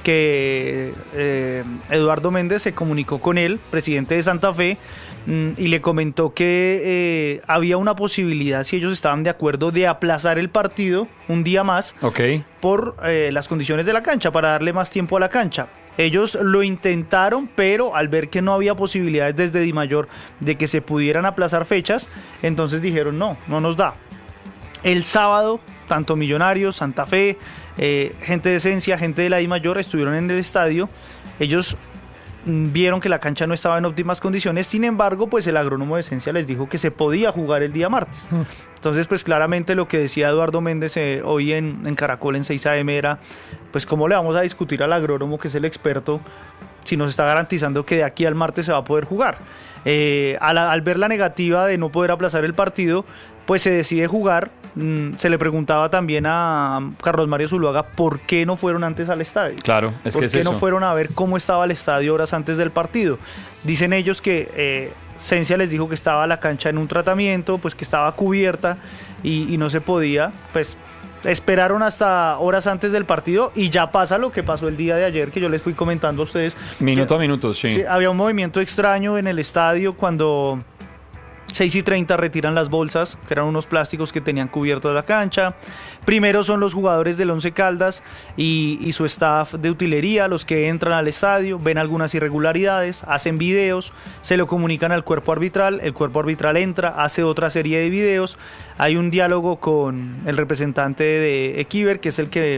que eh, Eduardo Méndez se comunicó con él, presidente de Santa Fe, mm, y le comentó que eh, había una posibilidad, si ellos estaban de acuerdo, de aplazar el partido un día más Ok. por eh, las condiciones de la cancha, para darle más tiempo a la cancha. Ellos lo intentaron, pero al ver que no había posibilidades desde Dimayor de que se pudieran aplazar fechas, entonces dijeron no, no nos da. El sábado, tanto Millonarios, Santa Fe, eh, gente de Esencia, gente de la Dimayor estuvieron en el estadio. Ellos mm, vieron que la cancha no estaba en óptimas condiciones, sin embargo, pues el agrónomo de Esencia les dijo que se podía jugar el día martes. Entonces, pues claramente lo que decía Eduardo Méndez eh, hoy en, en Caracol en seis a eme era, pues cómo le vamos a discutir al agrónomo, que es el experto, si nos está garantizando que de aquí al martes se va a poder jugar. Eh, al, al ver la negativa de no poder aplazar el partido, pues se decide jugar. Mm, se le preguntaba también a Carlos Mario Zuluaga por qué no fueron antes al estadio. Claro, es ¿Por que es qué eso. no fueron a ver cómo estaba el estadio horas antes del partido? Dicen ellos que eh, Cencia les dijo que estaba la cancha en un tratamiento, pues que estaba cubierta y, y no se podía. Pues esperaron hasta horas antes del partido y ya pasa lo que pasó el día de ayer, que yo les fui comentando a ustedes. Minuto Que- a minuto, sí. Sí, había un movimiento extraño en el estadio cuando seis y treinta retiran las bolsas, que eran unos plásticos que tenían cubierto la cancha. Primero son los jugadores del Once Caldas y, y su staff de utilería los que entran al estadio, ven algunas irregularidades, hacen videos, se lo comunican al cuerpo arbitral, el cuerpo arbitral entra, hace otra serie de videos, hay un diálogo con el representante de Equiver, que es el que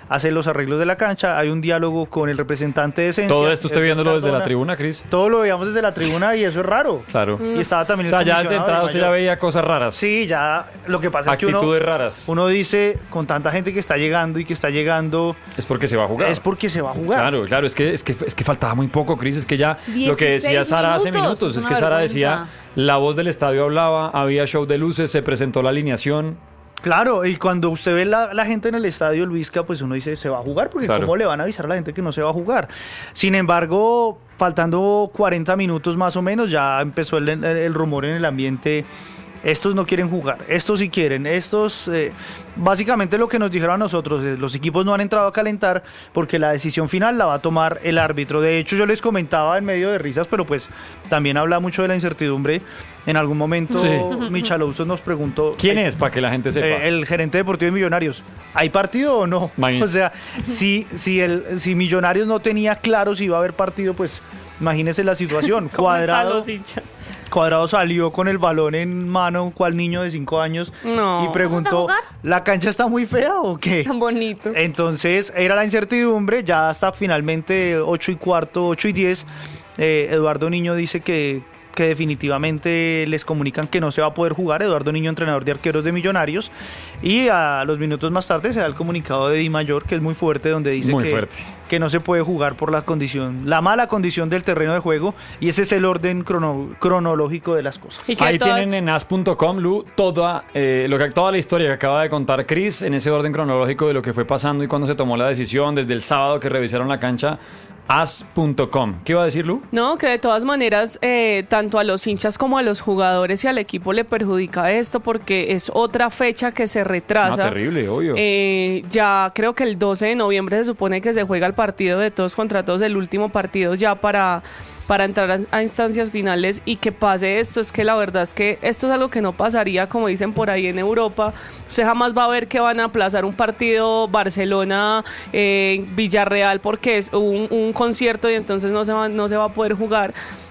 hace los arreglos de la cancha, hay un diálogo con el representante de Esencia. Todo esto usted viéndolo desde la Cardona. tribuna, Cris. Todo lo veíamos desde la tribuna y eso es raro. Claro. Y estaba también O el sea, ya de comisionado entrada de usted ya mayor. veía cosas raras. Sí, ya lo que pasa es que uno, Actitudes raras. uno dice, con tanta gente que está llegando y que está llegando, Es porque se va a jugar. es porque se va a jugar. Claro, claro, es que, es que es que faltaba muy poco, Cris, es que ya lo que decía dieciséis Sara hace minutos, minutos, es una que Sara vergüenza. decía, la voz del estadio hablaba, había show de luces, se presentó la alineación. Claro, y cuando usted ve la, la gente en el estadio El Vizca, pues uno dice, se va a jugar, porque Claro. ¿cómo le van a avisar a la gente que no se va a jugar? Sin embargo, faltando cuarenta minutos más o menos, ya empezó el, el- el rumor en el ambiente. Estos no quieren jugar, estos sí quieren, estos... eh, básicamente lo que nos dijeron a nosotros, eh, los equipos no han entrado a calentar porque la decisión final la va a tomar el árbitro. De hecho, yo les comentaba en medio de risas, pero pues también habla mucho de la incertidumbre. En algún momento, Sí. Michalousos nos preguntó... ¿Quién "Ay, es? Para que la gente sepa. eh, el gerente deportivo de Millonarios. ¿Hay partido o no? Imagínese. O sea, si, si, el, si Millonarios no tenía claro si iba a haber partido, pues imagínese la situación. ¿Cómo están Cuadrado, los hinchas? Cuadrado salió con el balón en mano, cual niño de cinco años, No. y preguntó, jugar? ¿la cancha está muy fea o qué? Tan bonito. Entonces era la incertidumbre, ya hasta finalmente ocho y cuarto, ocho y diez, eh, Eduardo Niño dice que, que definitivamente les comunican que no se va a poder jugar. Eduardo Niño, entrenador de arqueros de Millonarios, y a los minutos más tarde se da el comunicado de Di Mayor, que es muy fuerte, donde dice Muy que, fuerte. que no se puede jugar por la condición, la mala condición del terreno de juego, y ese es el orden crono- cronológico de las cosas. Y que Ahí todas- tienen en as punto com, Lu, toda, eh, lo que, toda la historia que acaba de contar Cris en ese orden cronológico de lo que fue pasando y cuando se tomó la decisión, desde el sábado que revisaron la cancha, as punto com. ¿Qué iba a decir, Lu? No, que de todas maneras, eh, tanto a los hinchas como a los jugadores y al equipo le perjudica esto porque es otra fecha que se Ah, retrasa. terrible, obvio. Eh, ya creo que el doce de noviembre se supone que se juega el partido de todos contra todos, el último partido ya para, para entrar a, a instancias finales, y que pase esto. Es que la verdad es que esto es algo que no pasaría, como dicen por ahí en Europa. Usted jamás va a ver que van a aplazar un partido Barcelona, eh, Villarreal, porque es un, un concierto y entonces no se va, no se va a poder jugar.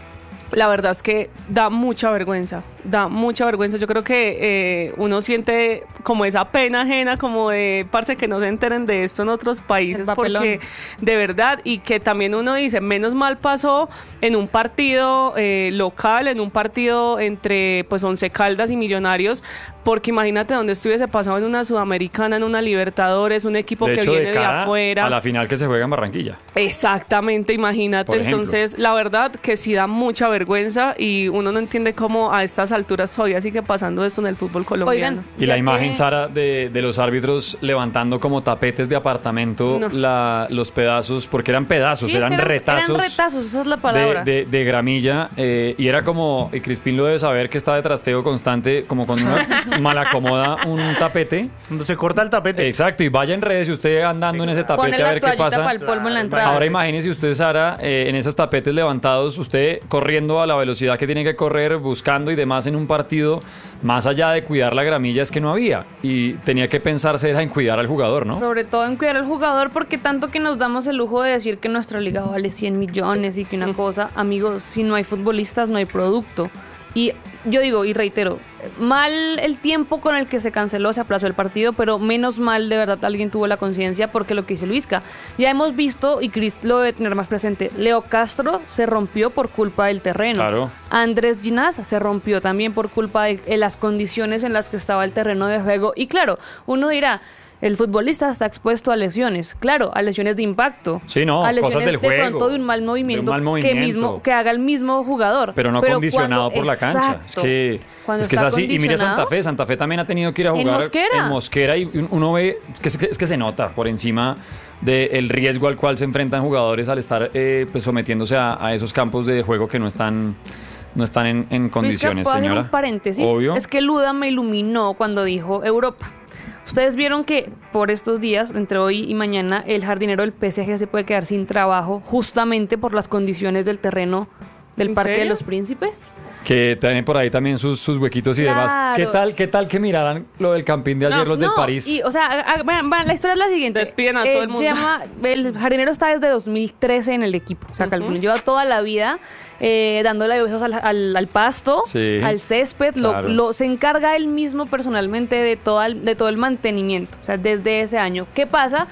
La verdad es que da mucha vergüenza, da mucha vergüenza. Yo creo que eh, uno siente como esa pena ajena, como de, parce, que no se enteren de esto en otros países, El papelón. porque de verdad, y que también uno dice, menos mal pasó en un partido eh, local, en un partido entre pues Once Caldas y Millonarios, porque imagínate donde estuviese pasado en una Sudamericana, en una Libertadores, un equipo de que hecho, viene de de, cara afuera. a la final que se juega en Barranquilla. Exactamente, imagínate. Por ejemplo. Entonces, la verdad que sí da mucha vergüenza y uno no entiende cómo a estas alturas todavía sigue pasando eso en el fútbol colombiano. Oigan, Y la ya imagen, que- Sara, de, de los árbitros levantando como tapetes de apartamento No. la- los pedazos, porque eran pedazos, Sí, eran, eran- retazos. Eran retazos, esa es la de, palabra. de- de gramilla, eh, y era como, y Crispín lo debe saber, que está de trasteo constante, como cuando uno malacomoda un tapete. Cuando se corta el tapete. Exacto, y vaya en redes y usted andando en ese tapete Pone a la ver qué toallita pasa. para el polvo en la entrada. Ahora imagínese usted, Sara, eh, en esos tapetes levantados, usted corriendo a la velocidad que tiene que correr, buscando y demás en un partido, más allá de cuidar la gramilla, es que no había. Y tenía que pensarse era en cuidar al jugador, ¿no? Sobre todo en cuidar al jugador, porque tanto que nos damos el lujo de decir que nuestra liga vale cien millones y que una cosa, amigos, si no hay futbolistas no hay producto. Y yo digo y reitero, mal el tiempo con el que se canceló, se aplazó el partido, pero menos mal de verdad alguien tuvo la conciencia, porque lo que dice Luisca, ya hemos visto, y Chris lo debe tener más presente, Leo Castro se rompió por culpa del terreno. Claro. Andrés Ginás se rompió también por culpa de, de las condiciones en las que estaba el terreno de juego. Y claro, uno dirá, el futbolista está expuesto a lesiones, claro, a lesiones de impacto, Sí, no, a cosas lesiones del de juego, pronto de un mal de un movimiento, mal que movimiento. mismo que haga el mismo jugador, Pero no condicionado cuando- por la cancha. Es exacto, que, cuando es, que es está así. Y mire condicionado, Santa Fe. Santa Fe también ha tenido que ir a En jugar Mosquera. en Mosquera, y un- uno ve, es que, es que, es que se nota por encima del riesgo al cual se enfrentan jugadores al estar eh, pues, sometiéndose a, a esos campos de juego que no están, no están en, en Luisca, condiciones, ¿puedo hacer señora. un paréntesis? Obvio. Es que Luda me iluminó cuando dijo Europa. Ustedes vieron que por estos días, entre hoy y mañana, el jardinero del P S G se puede quedar sin trabajo justamente por las condiciones del terreno del ¿En Parque de serio? los Príncipes. Que tienen por ahí también sus, sus huequitos y demás. Claro. ¿Qué tal, qué tal que miraran lo del campín de ayer, No, los del No, París? Y, o sea, a- a- vean, vean, la historia es la siguiente. Despiden a todo el mundo. llama- el jardinero está desde dos mil trece en el equipo. O sea, calculen, lleva toda la vida eh, dándole besos al, al- al pasto, Sí, al césped. Lo, claro. lo- se encarga él mismo personalmente de todo, el, de todo el mantenimiento. O sea, desde ese año. ¿Qué pasa? Que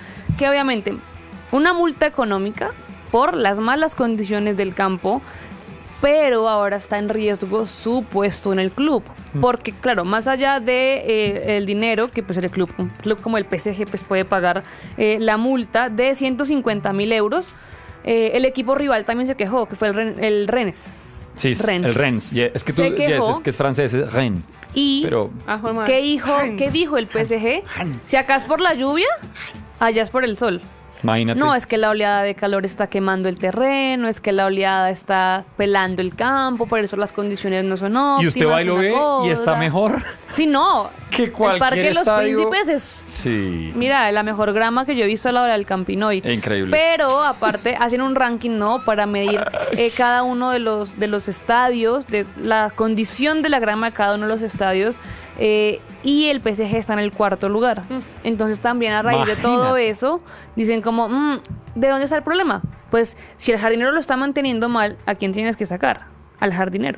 que obviamente una multa económica por las malas condiciones del campo, pero ahora está en riesgo su puesto en el club, porque claro, más allá de eh, el dinero que pues el club, un club como el P S G pues puede pagar eh, la multa de ciento cincuenta mil euros, eh, el equipo rival también se quejó, que fue el, Ren, el Rennes. Sí, Rennes. el Rennes. Yeah, es que tú Se quejó. yes, es que es francés, es Rennes. Y Pero Ah, joder, madre. ¿qué dijo, ¿qué dijo el P S G? Si acá es por la lluvia, allá es por el sol. imagínate. No, es que la oleada de calor está quemando el terreno, es que la oleada está pelando el campo, por eso las condiciones no son óptimas. y usted va y lo una ve y está cosa. mejor Sí, no. que El cualquier Parque de los estadio. Príncipes es, Sí. mira, la mejor grama que yo he visto a la hora del Campinoy. Increíble. Pero aparte hacen un ranking, ¿no? Para medir eh, cada uno de los, de los estadios, de la condición de la grama de cada uno de los estadios. Eh, y el P S G está en el cuarto lugar. Entonces también a raíz de todo Imagínate. eso, dicen como, mm, ¿de dónde está el problema? Pues si el jardinero lo está manteniendo mal, ¿a quién tienes que sacar? Al jardinero.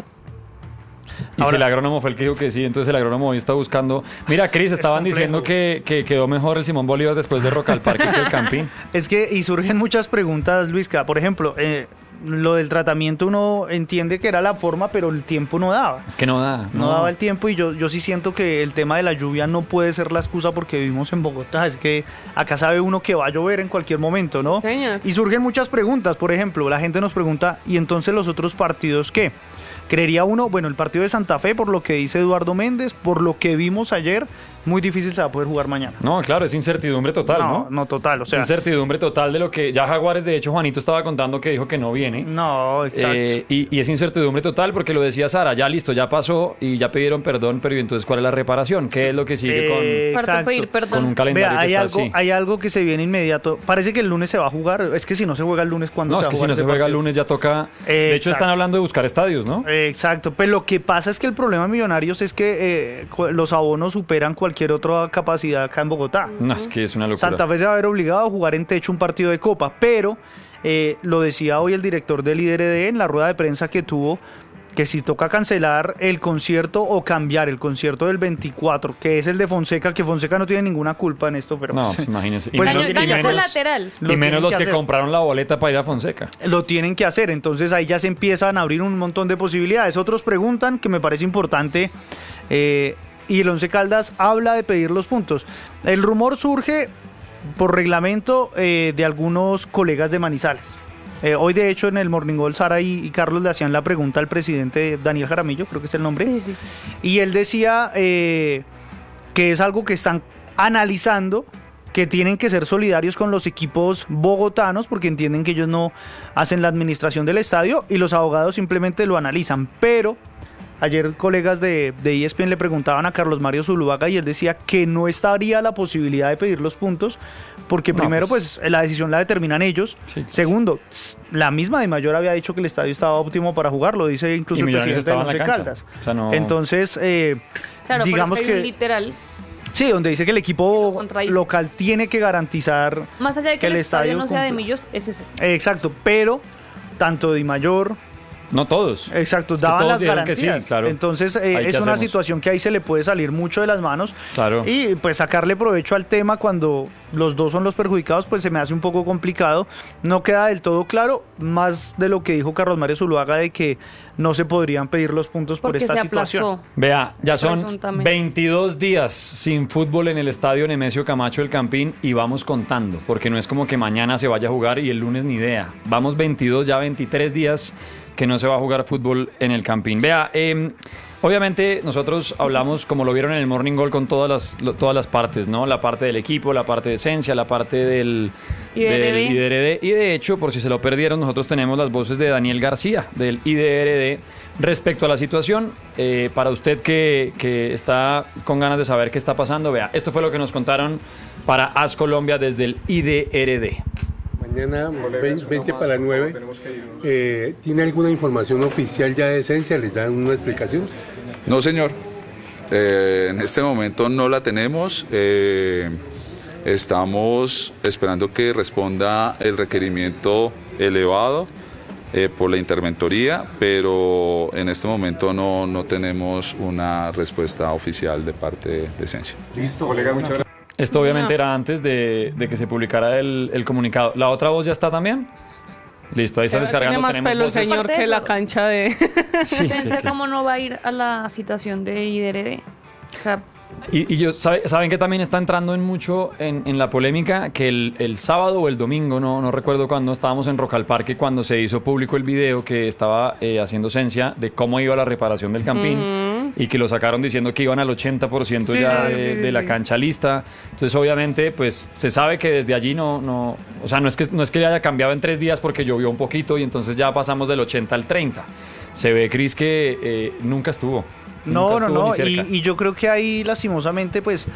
Y Ahora- si el agrónomo fue el que dijo que sí, entonces el agrónomo hoy está buscando. Mira, Cris, estaban complejo. diciendo que, que quedó mejor el Simón Bolívar después de Rock al Parque que el Campín. Es que, y surgen muchas preguntas, Luisca. Por ejemplo, eh, lo del tratamiento uno entiende que era la forma, pero el tiempo no daba. Es que no da. No, daba el tiempo y yo, yo sí siento que el tema de la lluvia no puede ser la excusa porque vivimos en Bogotá. Es que acá sabe uno que va a llover en cualquier momento, ¿no? Señor. Y surgen muchas preguntas. Por ejemplo, la gente nos pregunta, ¿y entonces los otros partidos qué? Creería uno, bueno, el partido de Santa Fe, por lo que dice Eduardo Méndez, por lo que vimos ayer, muy difícil se va a poder jugar mañana. No, claro, es incertidumbre total, ¿no? no, no total, o sea, incertidumbre total de lo que ya Jaguares, de hecho, Juanito estaba contando que dijo que no viene. no, exacto. Eh, y, y es incertidumbre total porque lo decía Sara, ya listo, ya pasó y ya pidieron perdón, pero ¿y entonces cuál es la reparación? ¿Qué es lo que sigue Eh, Para exacto. pedir con, perdón. con un calendario Vea, hay que está algo, así? hay algo que se viene inmediato. Parece que el lunes se va a jugar. Es que si no se juega el lunes, ¿cuándo No, se es va que a si jugar no ese se juega el partido? lunes ya toca... Eh, de hecho, exacto. están hablando de buscar estadios, ¿no? Eh, Exacto, pues lo que pasa es que el problema de Millonarios es que eh, cu- los abonos superan cualquier otra capacidad acá en Bogotá. No, es que es una locura. Santa Fe se va a ver obligado a jugar en techo un partido de Copa, pero eh, lo decía hoy el director del I D R D en la rueda de prensa que tuvo, que si toca cancelar el concierto o cambiar el concierto del veinticuatro, que es el de Fonseca, que Fonseca no tiene ninguna culpa en esto, pero No, pues imagínense. Y Pues menos, Daño, y daño menos- colateral. lo y menos tienen los que que hacer. compraron la boleta para ir a Fonseca. lo tienen que hacer, entonces ahí ya se empiezan a abrir un montón de posibilidades. Otros preguntan, que me parece importante, eh, y el Once Caldas habla de pedir los puntos. El rumor surge por reglamento eh, de algunos colegas de Manizales. Eh, hoy de hecho en el Morning Call Sara y, y Carlos le hacían la pregunta al presidente Daniel Jaramillo, creo que es el nombre, Sí, sí. y él decía eh, que es algo que están analizando, que tienen que ser solidarios con los equipos bogotanos porque entienden que ellos no hacen la administración del estadio y los abogados simplemente lo analizan. Pero ayer colegas de, de E S P N le preguntaban a Carlos Mario Zuluaga y él decía que no estaría la posibilidad de pedir los puntos porque No, primero pues- pues la decisión la determinan ellos. Sí. Segundo, tss, la misma de Mayor había dicho que el estadio estaba óptimo para jugarlo, dice incluso Y el Millonarios presidente de estaba en Once la cancha. Caldas. O sea, no- Entonces, eh, Claro, digamos pero es que hay un que... literal. Sí, donde dice que el Que equipo lo contradice. local tiene que garantizar... Más allá de que, el estadio, no sea de cumpla. Millos, es eso. Eh, Exacto, pero tanto Di Mayor, No todos. exacto, Es que daban todos las dijeron que garantías. sí, claro. Entonces eh, Ahí, es ¿qué una hacemos? situación que ahí se le puede salir mucho de las manos. Claro. Y pues sacarle provecho al tema cuando los dos son los perjudicados, pues se me hace un poco complicado. No queda del todo claro, más de lo que dijo Carlos Mario Zuluaga de que no se podrían pedir los puntos por Porque esta se situación. aplazó. Vea, ya son Presuntamente. veintidós días sin fútbol en el estadio Nemesio Camacho del Campín y vamos contando, porque no es como que mañana se vaya a jugar y el lunes ni idea. Vamos veintidós, ya veintitrés días que no se va a jugar fútbol en el Campín. Vea, eh, obviamente nosotros hablamos, como lo vieron en el Morning Call, con todas las, lo- todas las partes, ¿no? La parte del equipo, la parte de esencia, la parte del... I D R D. del I D R D. Y de hecho, por si se lo perdieron, nosotros tenemos las voces de Daniel García, del I D R D, respecto a la situación. Eh, para usted que, que está con ganas de saber qué está pasando, vea, esto fue lo que nos contaron para As Colombia desde el I D R D. Mañana veinte para nueve, eh, ¿tiene alguna información oficial ya de esencia? ¿Les dan una explicación? No, señor. Eh, en este momento no la tenemos. Eh, estamos esperando que responda el requerimiento elevado eh, por la interventoría, pero en este momento no, no tenemos una respuesta oficial de parte de Esencia. Listo, colega, muchas gracias. Esto obviamente No. era antes de, de que se publicara el, el comunicado. ¿La otra voz ya está también? Listo, ahí están descargando. Tiene más tenemos pelo el voces. señor Aparte de que la eso- cancha de... Sí, sí, Pensé sí. cómo no va a ir a la citación de I D R D. O sea, Y, y yo, sabe- saben que también está entrando en mucho en, en la polémica que el, el sábado o el domingo, no, no recuerdo cuándo, estábamos en Rock al Parque cuando se hizo público el video que estaba eh, haciendo Cencia de cómo iba la reparación del Campín y que lo sacaron diciendo que iban al ochenta por ciento Sí, ya sí, de, sí, de la sí. cancha lista. Entonces obviamente pues se sabe que desde allí no, no o sea, no es que, no es que haya cambiado en tres días porque llovió un poquito y entonces ya pasamos del ochenta al treinta. Se ve, Cris, que eh, nunca estuvo. No, Nunca no, estuvo no, ni cerca. y, y yo creo que ahí lastimosamente pues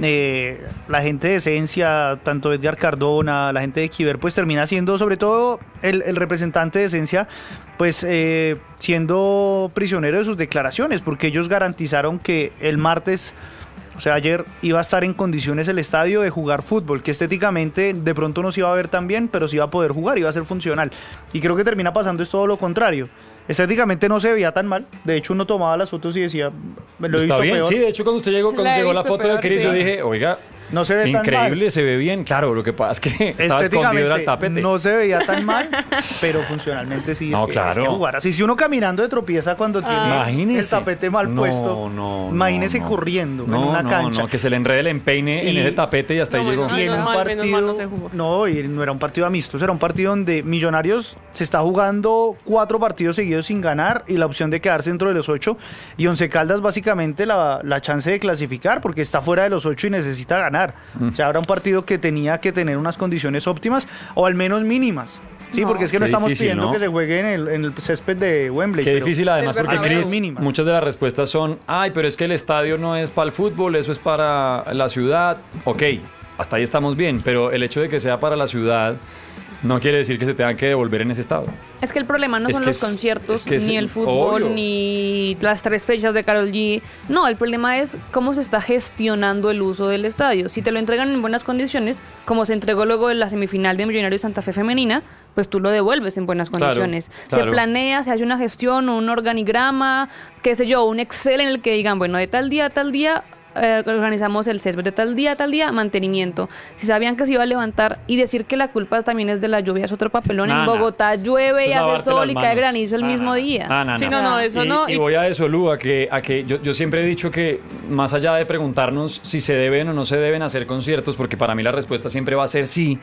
eh, la gente de Esencia, tanto Edgar Cardona, la gente de Kiver, pues termina siendo, sobre todo el, el representante de Esencia, pues eh, siendo prisionero de sus declaraciones, porque ellos garantizaron que el martes, o sea, ayer iba a estar en condiciones el estadio de jugar fútbol, que estéticamente de pronto no se iba a ver tan bien, pero sí iba a poder jugar, iba a ser funcional. Y creo que termina pasando es todo lo contrario. Estéticamente no se veía tan mal. De hecho, uno tomaba las fotos y decía, me lo he Está visto bien, peor. sí, de hecho cuando usted llegó, cuando La he llegó la visto foto de peor, Cris, sí. yo dije, oiga, No se ve tan increíble, mal. se ve bien. Claro, lo que pasa es que estaba escondido era el tapete. no se veía tan mal, pero funcionalmente sí. No, es que, claro. es que jugar así. Si uno caminando de tropieza cuando tiene Imagínese. el tapete mal No, puesto, no, imagínese no, no. corriendo No, en una no, cancha. no, que se le enrede el empeine en Y- ese tapete y hasta No, ahí llegó. bueno, Y en Menos un mal, partido, menos mal no se jugó. no, y no era un partido amistoso, era un partido donde Millonarios se está jugando cuatro partidos seguidos sin ganar y la opción de quedarse dentro de los ocho, y Once Caldas básicamente la, la chance de clasificar porque está fuera de los ocho y necesita ganar. Mm. O sea, era un partido que tenía que tener unas condiciones óptimas o al menos mínimas. Sí, No. porque es que no Qué estamos difícil, pidiendo ¿no? que se juegue en el, en el césped de Wembley. Qué pero- difícil además Del porque Bernabéu. Cris, Mínimas. muchas de las respuestas son, ay, pero es que el estadio no es para el fútbol, eso es para la ciudad. Ok, hasta ahí estamos bien, pero el hecho de que sea para la ciudad no quiere decir que se tengan que devolver en ese estado. es que el problema no Es son que los es- conciertos, es que es ni el fútbol, obvio. ni las tres fechas de Karol G. No, el problema es cómo se está gestionando el uso del estadio. Si te lo entregan en buenas condiciones, como se entregó luego en la semifinal de Millonarios Santa Fe Femenina, pues tú lo devuelves en buenas Claro, condiciones. claro. Se planea, se hace una gestión, un organigrama, qué sé yo, un Excel en el que digan, bueno, de tal día a tal día eh, organizamos el césped, de tal día a tal día mantenimiento. Si sabían que se iba a levantar y decir que la culpa también es de la lluvia es otro papelón. Nah, en nah. Bogotá llueve Eso y es hace lavarte sol las y cae manos. granizo el Ah, mismo nah. día. Ah, nah, Sí, nah. no, no, eso y, no. y y- voy a eso, Lu, a que, a que yo, yo siempre he dicho que más allá de preguntarnos si se deben o no se deben hacer conciertos, porque para mí la respuesta siempre va a ser sí,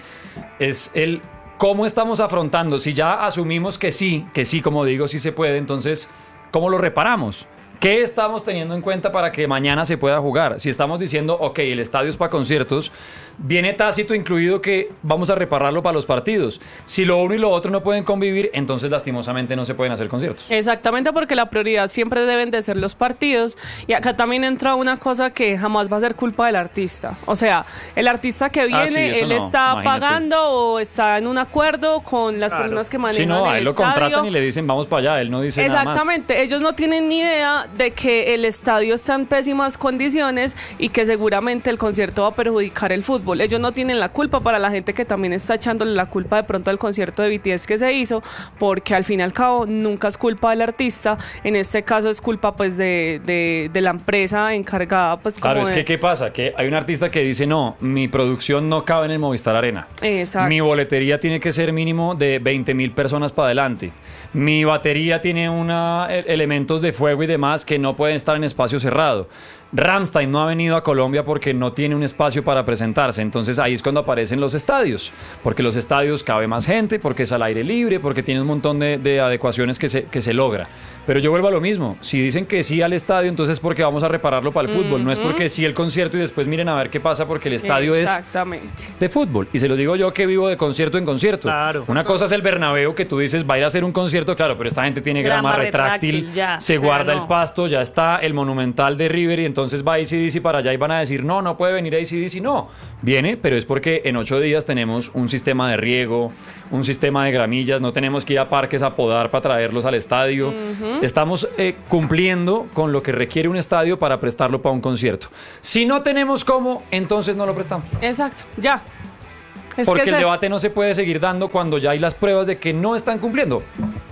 es el cómo estamos afrontando. Si ya asumimos que sí, que sí, como digo, sí se puede, entonces, ¿cómo lo reparamos? ¿Qué estamos teniendo en cuenta para que mañana se pueda jugar? Si estamos diciendo, ok, el estadio es para conciertos, viene tácito incluido que vamos a repararlo para los partidos. Si lo uno y lo otro no pueden convivir, entonces lastimosamente no se pueden hacer conciertos. Exactamente, porque la prioridad siempre deben de ser los partidos. Y acá también entra una cosa que jamás va a ser culpa del artista. O sea, el artista que Ah, sí, viene, eso él no, está imagínate. pagando o está en un acuerdo con las Claro. personas que manejan Si no, a el él lo estadio. contratan y le dicen vamos para allá, él no dice nada más. Exactamente, ellos no tienen ni idea de que el estadio está en pésimas condiciones y que seguramente el concierto va a perjudicar el fútbol. Ellos no tienen la culpa, para la gente que también está echándole la culpa de pronto al concierto de B T S que se hizo, porque al fin y al cabo nunca es culpa del artista, en este caso es culpa pues de, de, de la empresa encargada pues como Claro, es de- que ¿qué pasa? Que hay un artista que dice, no, mi producción no cabe en el Movistar Arena. Exacto. Mi boletería tiene que ser mínimo de veinte mil personas para adelante. Mi batería tiene una, e- elementos de fuego y demás que no pueden estar en espacio cerrado. Rammstein no ha venido a Colombia porque no tiene un espacio para presentarse. Entonces ahí es cuando aparecen los estadios. Porque los estadios cabe más gente, porque es al aire libre, porque tiene un montón de, de adecuaciones que se, que se logra. Pero yo vuelvo a lo mismo. Si dicen que sí al estadio, entonces es porque vamos a repararlo para el fútbol. No es porque sí el concierto y después miren a ver qué pasa porque el estadio es Exactamente. de fútbol. Y se lo digo yo que vivo de concierto en concierto. Claro. Una cosa es el Bernabéu, que tú dices, va a ir a hacer un concierto, claro, pero esta gente tiene grama, Grama retráctil, retráctil, ya, se pero guarda no. el pasto, ya está el Monumental de River y entonces va A C D C para allá y van a decir, no, no puede venir A C D C. No, viene, pero es porque en ocho días tenemos un sistema de riego, un sistema de gramillas, no tenemos que ir a parques a podar para traerlos al estadio. Estamos eh, cumpliendo con lo que requiere un estadio para prestarlo para un concierto. Si no tenemos cómo, entonces no lo prestamos. Exacto, ya. Es Porque que el es eso. debate no se puede seguir dando cuando ya hay las pruebas de que no están cumpliendo.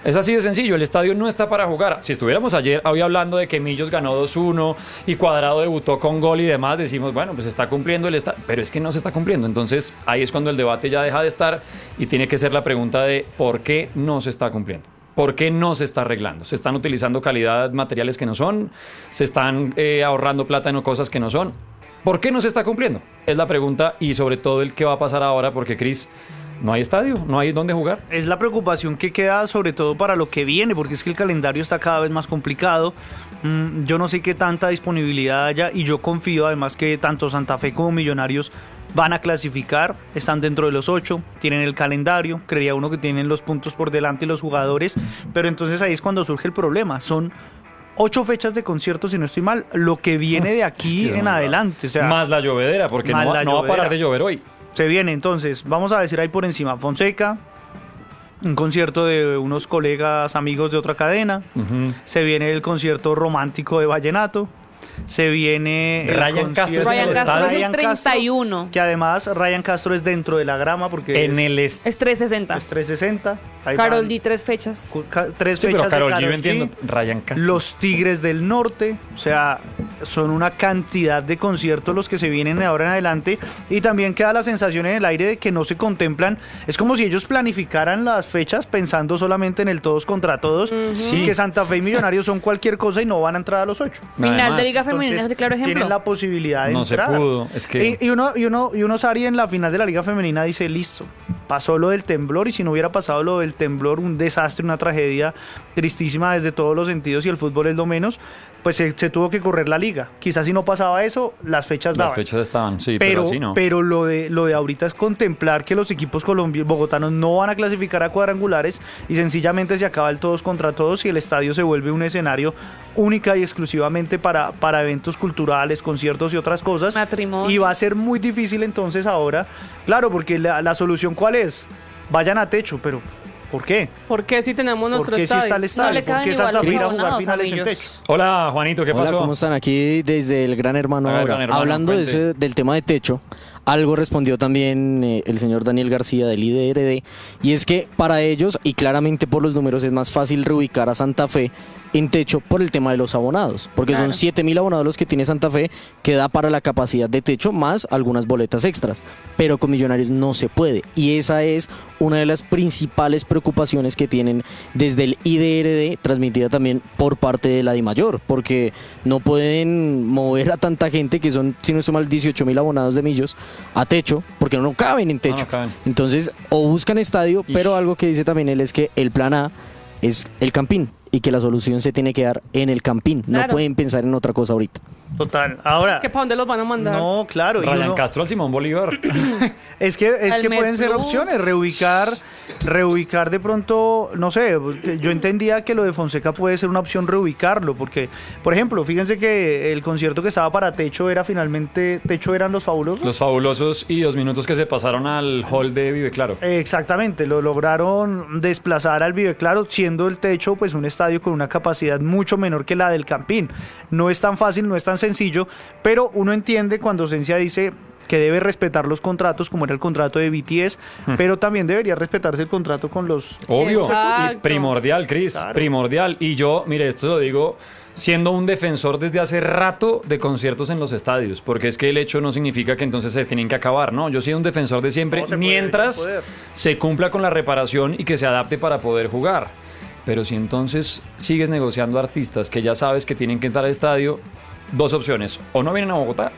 Es así de sencillo, el estadio no está para jugar. Si estuviéramos ayer hoy hablando de que Millos ganó dos uno y Cuadrado debutó con gol y demás, decimos, bueno, pues está cumpliendo el estadio, pero es que no se está cumpliendo. Entonces ahí es cuando el debate ya deja de estar y tiene que ser la pregunta de ¿por qué no se está cumpliendo? ¿Por qué no se está arreglando? Se están utilizando calidad materiales que no son, se están eh, ahorrando plata en cosas que no son. ¿Por qué no se está cumpliendo? Es la pregunta y sobre todo el qué va a pasar ahora porque, Cris, no hay estadio, no hay dónde jugar. Es la preocupación que queda sobre todo para lo que viene, porque es que el calendario está cada vez más complicado. Mm, yo no sé qué tanta disponibilidad haya y yo confío además que tanto Santa Fe como Millonarios van a clasificar, están dentro de los ocho, tienen el calendario, creía uno que tienen los puntos por delante los jugadores, pero entonces ahí es cuando surge el problema, son ocho fechas de conciertos, si no estoy mal, lo que viene de aquí es que en adelante. O sea, más la llovedera, porque no, va, no va a parar de llover hoy. Se viene entonces, vamos a decir ahí por encima, Fonseca, un concierto de unos colegas amigos de otra cadena, uh-huh. Se viene el concierto romántico de Vallenato, se viene Ryan Castro, Ryan Castro es el treinta y uno, Castro, que además Ryan Castro es dentro de la grama porque en es, el est- es trescientos sesenta. Es trescientos sesenta. Karol G, tres fechas. Ca- tres sí, fechas pero Karol de G, Karol yo entiendo. G, Ryan Castro. Los Tigres del Norte, o sea, son una cantidad de conciertos los que se vienen de ahora en adelante y también queda la sensación en el aire de que no se contemplan. Es como si ellos planificaran las fechas pensando solamente en el todos contra todos uh-huh. Sí. Y que Santa Fe y Millonarios son cualquier cosa y no van a entrar a los ocho. Final Además, de Liga Femenina es el claro ejemplo. Tienen la posibilidad de no entrar. No se pudo, es que... Y, y uno, y uno, y uno Sari en la final de la Liga Femenina dice, listo, pasó lo del temblor y si no hubiera pasado lo del temblor, un desastre, una tragedia tristísima desde todos los sentidos y el fútbol es lo menos, pues se, se tuvo que correr la liga. Quizás si no pasaba eso, las fechas daban. Las fechas estaban, sí, pero, pero así no. Pero lo de, lo de ahorita es contemplar que los equipos colombianos, bogotanos no van a clasificar a cuadrangulares y sencillamente se acaba el todos contra todos y el estadio se vuelve un escenario única y exclusivamente para, para eventos culturales, conciertos y otras cosas. Matrimonio. Y va a ser muy difícil entonces ahora, claro, porque la, la solución ¿cuál es? Vayan a techo, pero ¿por qué? ¿Por qué si tenemos nuestro ¿Por qué si estadio? está el estadio? No le ¿Por caben qué igual Santa los Fe irá a aficionados, jugar finales en amigos. techo? Hola, Juanito, ¿qué Hola, pasó? ¿cómo están? Aquí desde el Gran Hermano Hola, ahora. Gran Hermano, Hablando de cuente. ese, del tema de techo, algo respondió también eh, el señor Daniel García del I D R D, y es que para ellos, y claramente por los números, es más fácil reubicar a Santa Fe en techo por el tema de los abonados, porque Claro. son siete mil abonados los que tiene Santa Fe, que da para la capacidad de techo más algunas boletas extras, pero con Millonarios no se puede, y esa es una de las principales preocupaciones que tienen desde el I D R D, transmitida también por parte de la DIMAYOR, porque no pueden mover a tanta gente, que son, si no estoy mal, dieciocho mil abonados de Millos, a techo, porque no caben en techo. No, no caben. Entonces, o buscan estadio, Ish. pero algo que dice también él es que el plan A es el Campín y que la solución se tiene que dar en el Campín. No Claro. pueden pensar en otra cosa ahorita. Total. Ahora, Es que ¿para dónde los van a mandar? no, claro. y Ryan uno- Castro al Simón Bolívar. Es que, es Al que pueden ser Medplus. opciones, reubicar, reubicar de pronto, no sé, porque yo entendía que lo de Fonseca puede ser una opción reubicarlo, porque, por ejemplo, fíjense que el concierto que estaba para Techo era finalmente, Techo eran los fabulosos. Los fabulosos y dos minutos que se pasaron al hall de Vive Claro. Eh, Exactamente, lo lograron desplazar al Vive Claro, siendo el Techo pues un estadio con una capacidad mucho menor que la del Campín. No es tan fácil, no es tan sencillo, pero uno entiende cuando Cencia dice que debe respetar los contratos, como era el contrato de B T S, Hmm. pero también debería respetarse el contrato con los... Obvio. Exacto. Y primordial, Cris. Claro. Primordial. Y yo, mire, esto lo digo siendo un defensor desde hace rato de conciertos en los estadios, porque es que el hecho no significa que entonces se tienen que acabar, ¿no? Yo soy un defensor de siempre, No, se puede, mientras se puede. se cumpla con la reparación y que se adapte para poder jugar. Pero si entonces sigues negociando artistas que ya sabes que tienen que entrar al estadio, dos opciones: o no vienen a Bogotá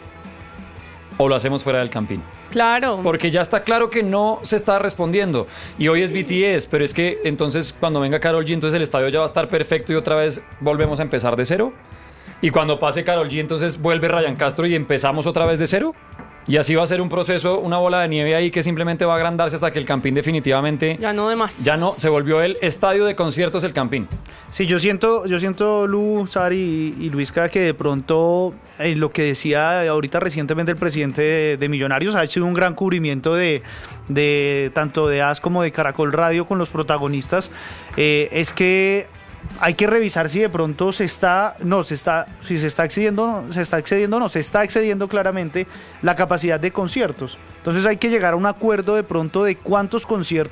o lo hacemos fuera del Campín. Claro. Porque ya está claro que no se está respondiendo. Y hoy es B T S, pero es que entonces cuando venga Karol G, entonces el estadio ya va a estar perfecto y otra vez volvemos a empezar de cero. Y cuando pase Karol G, entonces vuelve Ryan Castro y empezamos otra vez de cero. Y así va a ser un proceso, una bola de nieve ahí que simplemente va a agrandarse hasta que el Campín definitivamente Ya no de más. ya no se volvió el estadio de conciertos el Campín. Sí, yo siento, yo siento, Lu, Sari y, y Luisca, que de pronto eh, lo que decía ahorita recientemente el presidente de, de Millonarios ha sido un gran cubrimiento de, de tanto de A S como de Caracol Radio con los protagonistas, eh, es que hay que revisar si de pronto se está, no, se está, si se está excediendo, no, se está excediendo, no, se está excediendo claramente la capacidad de conciertos. Entonces hay que llegar a un acuerdo de pronto de cuántos conciertos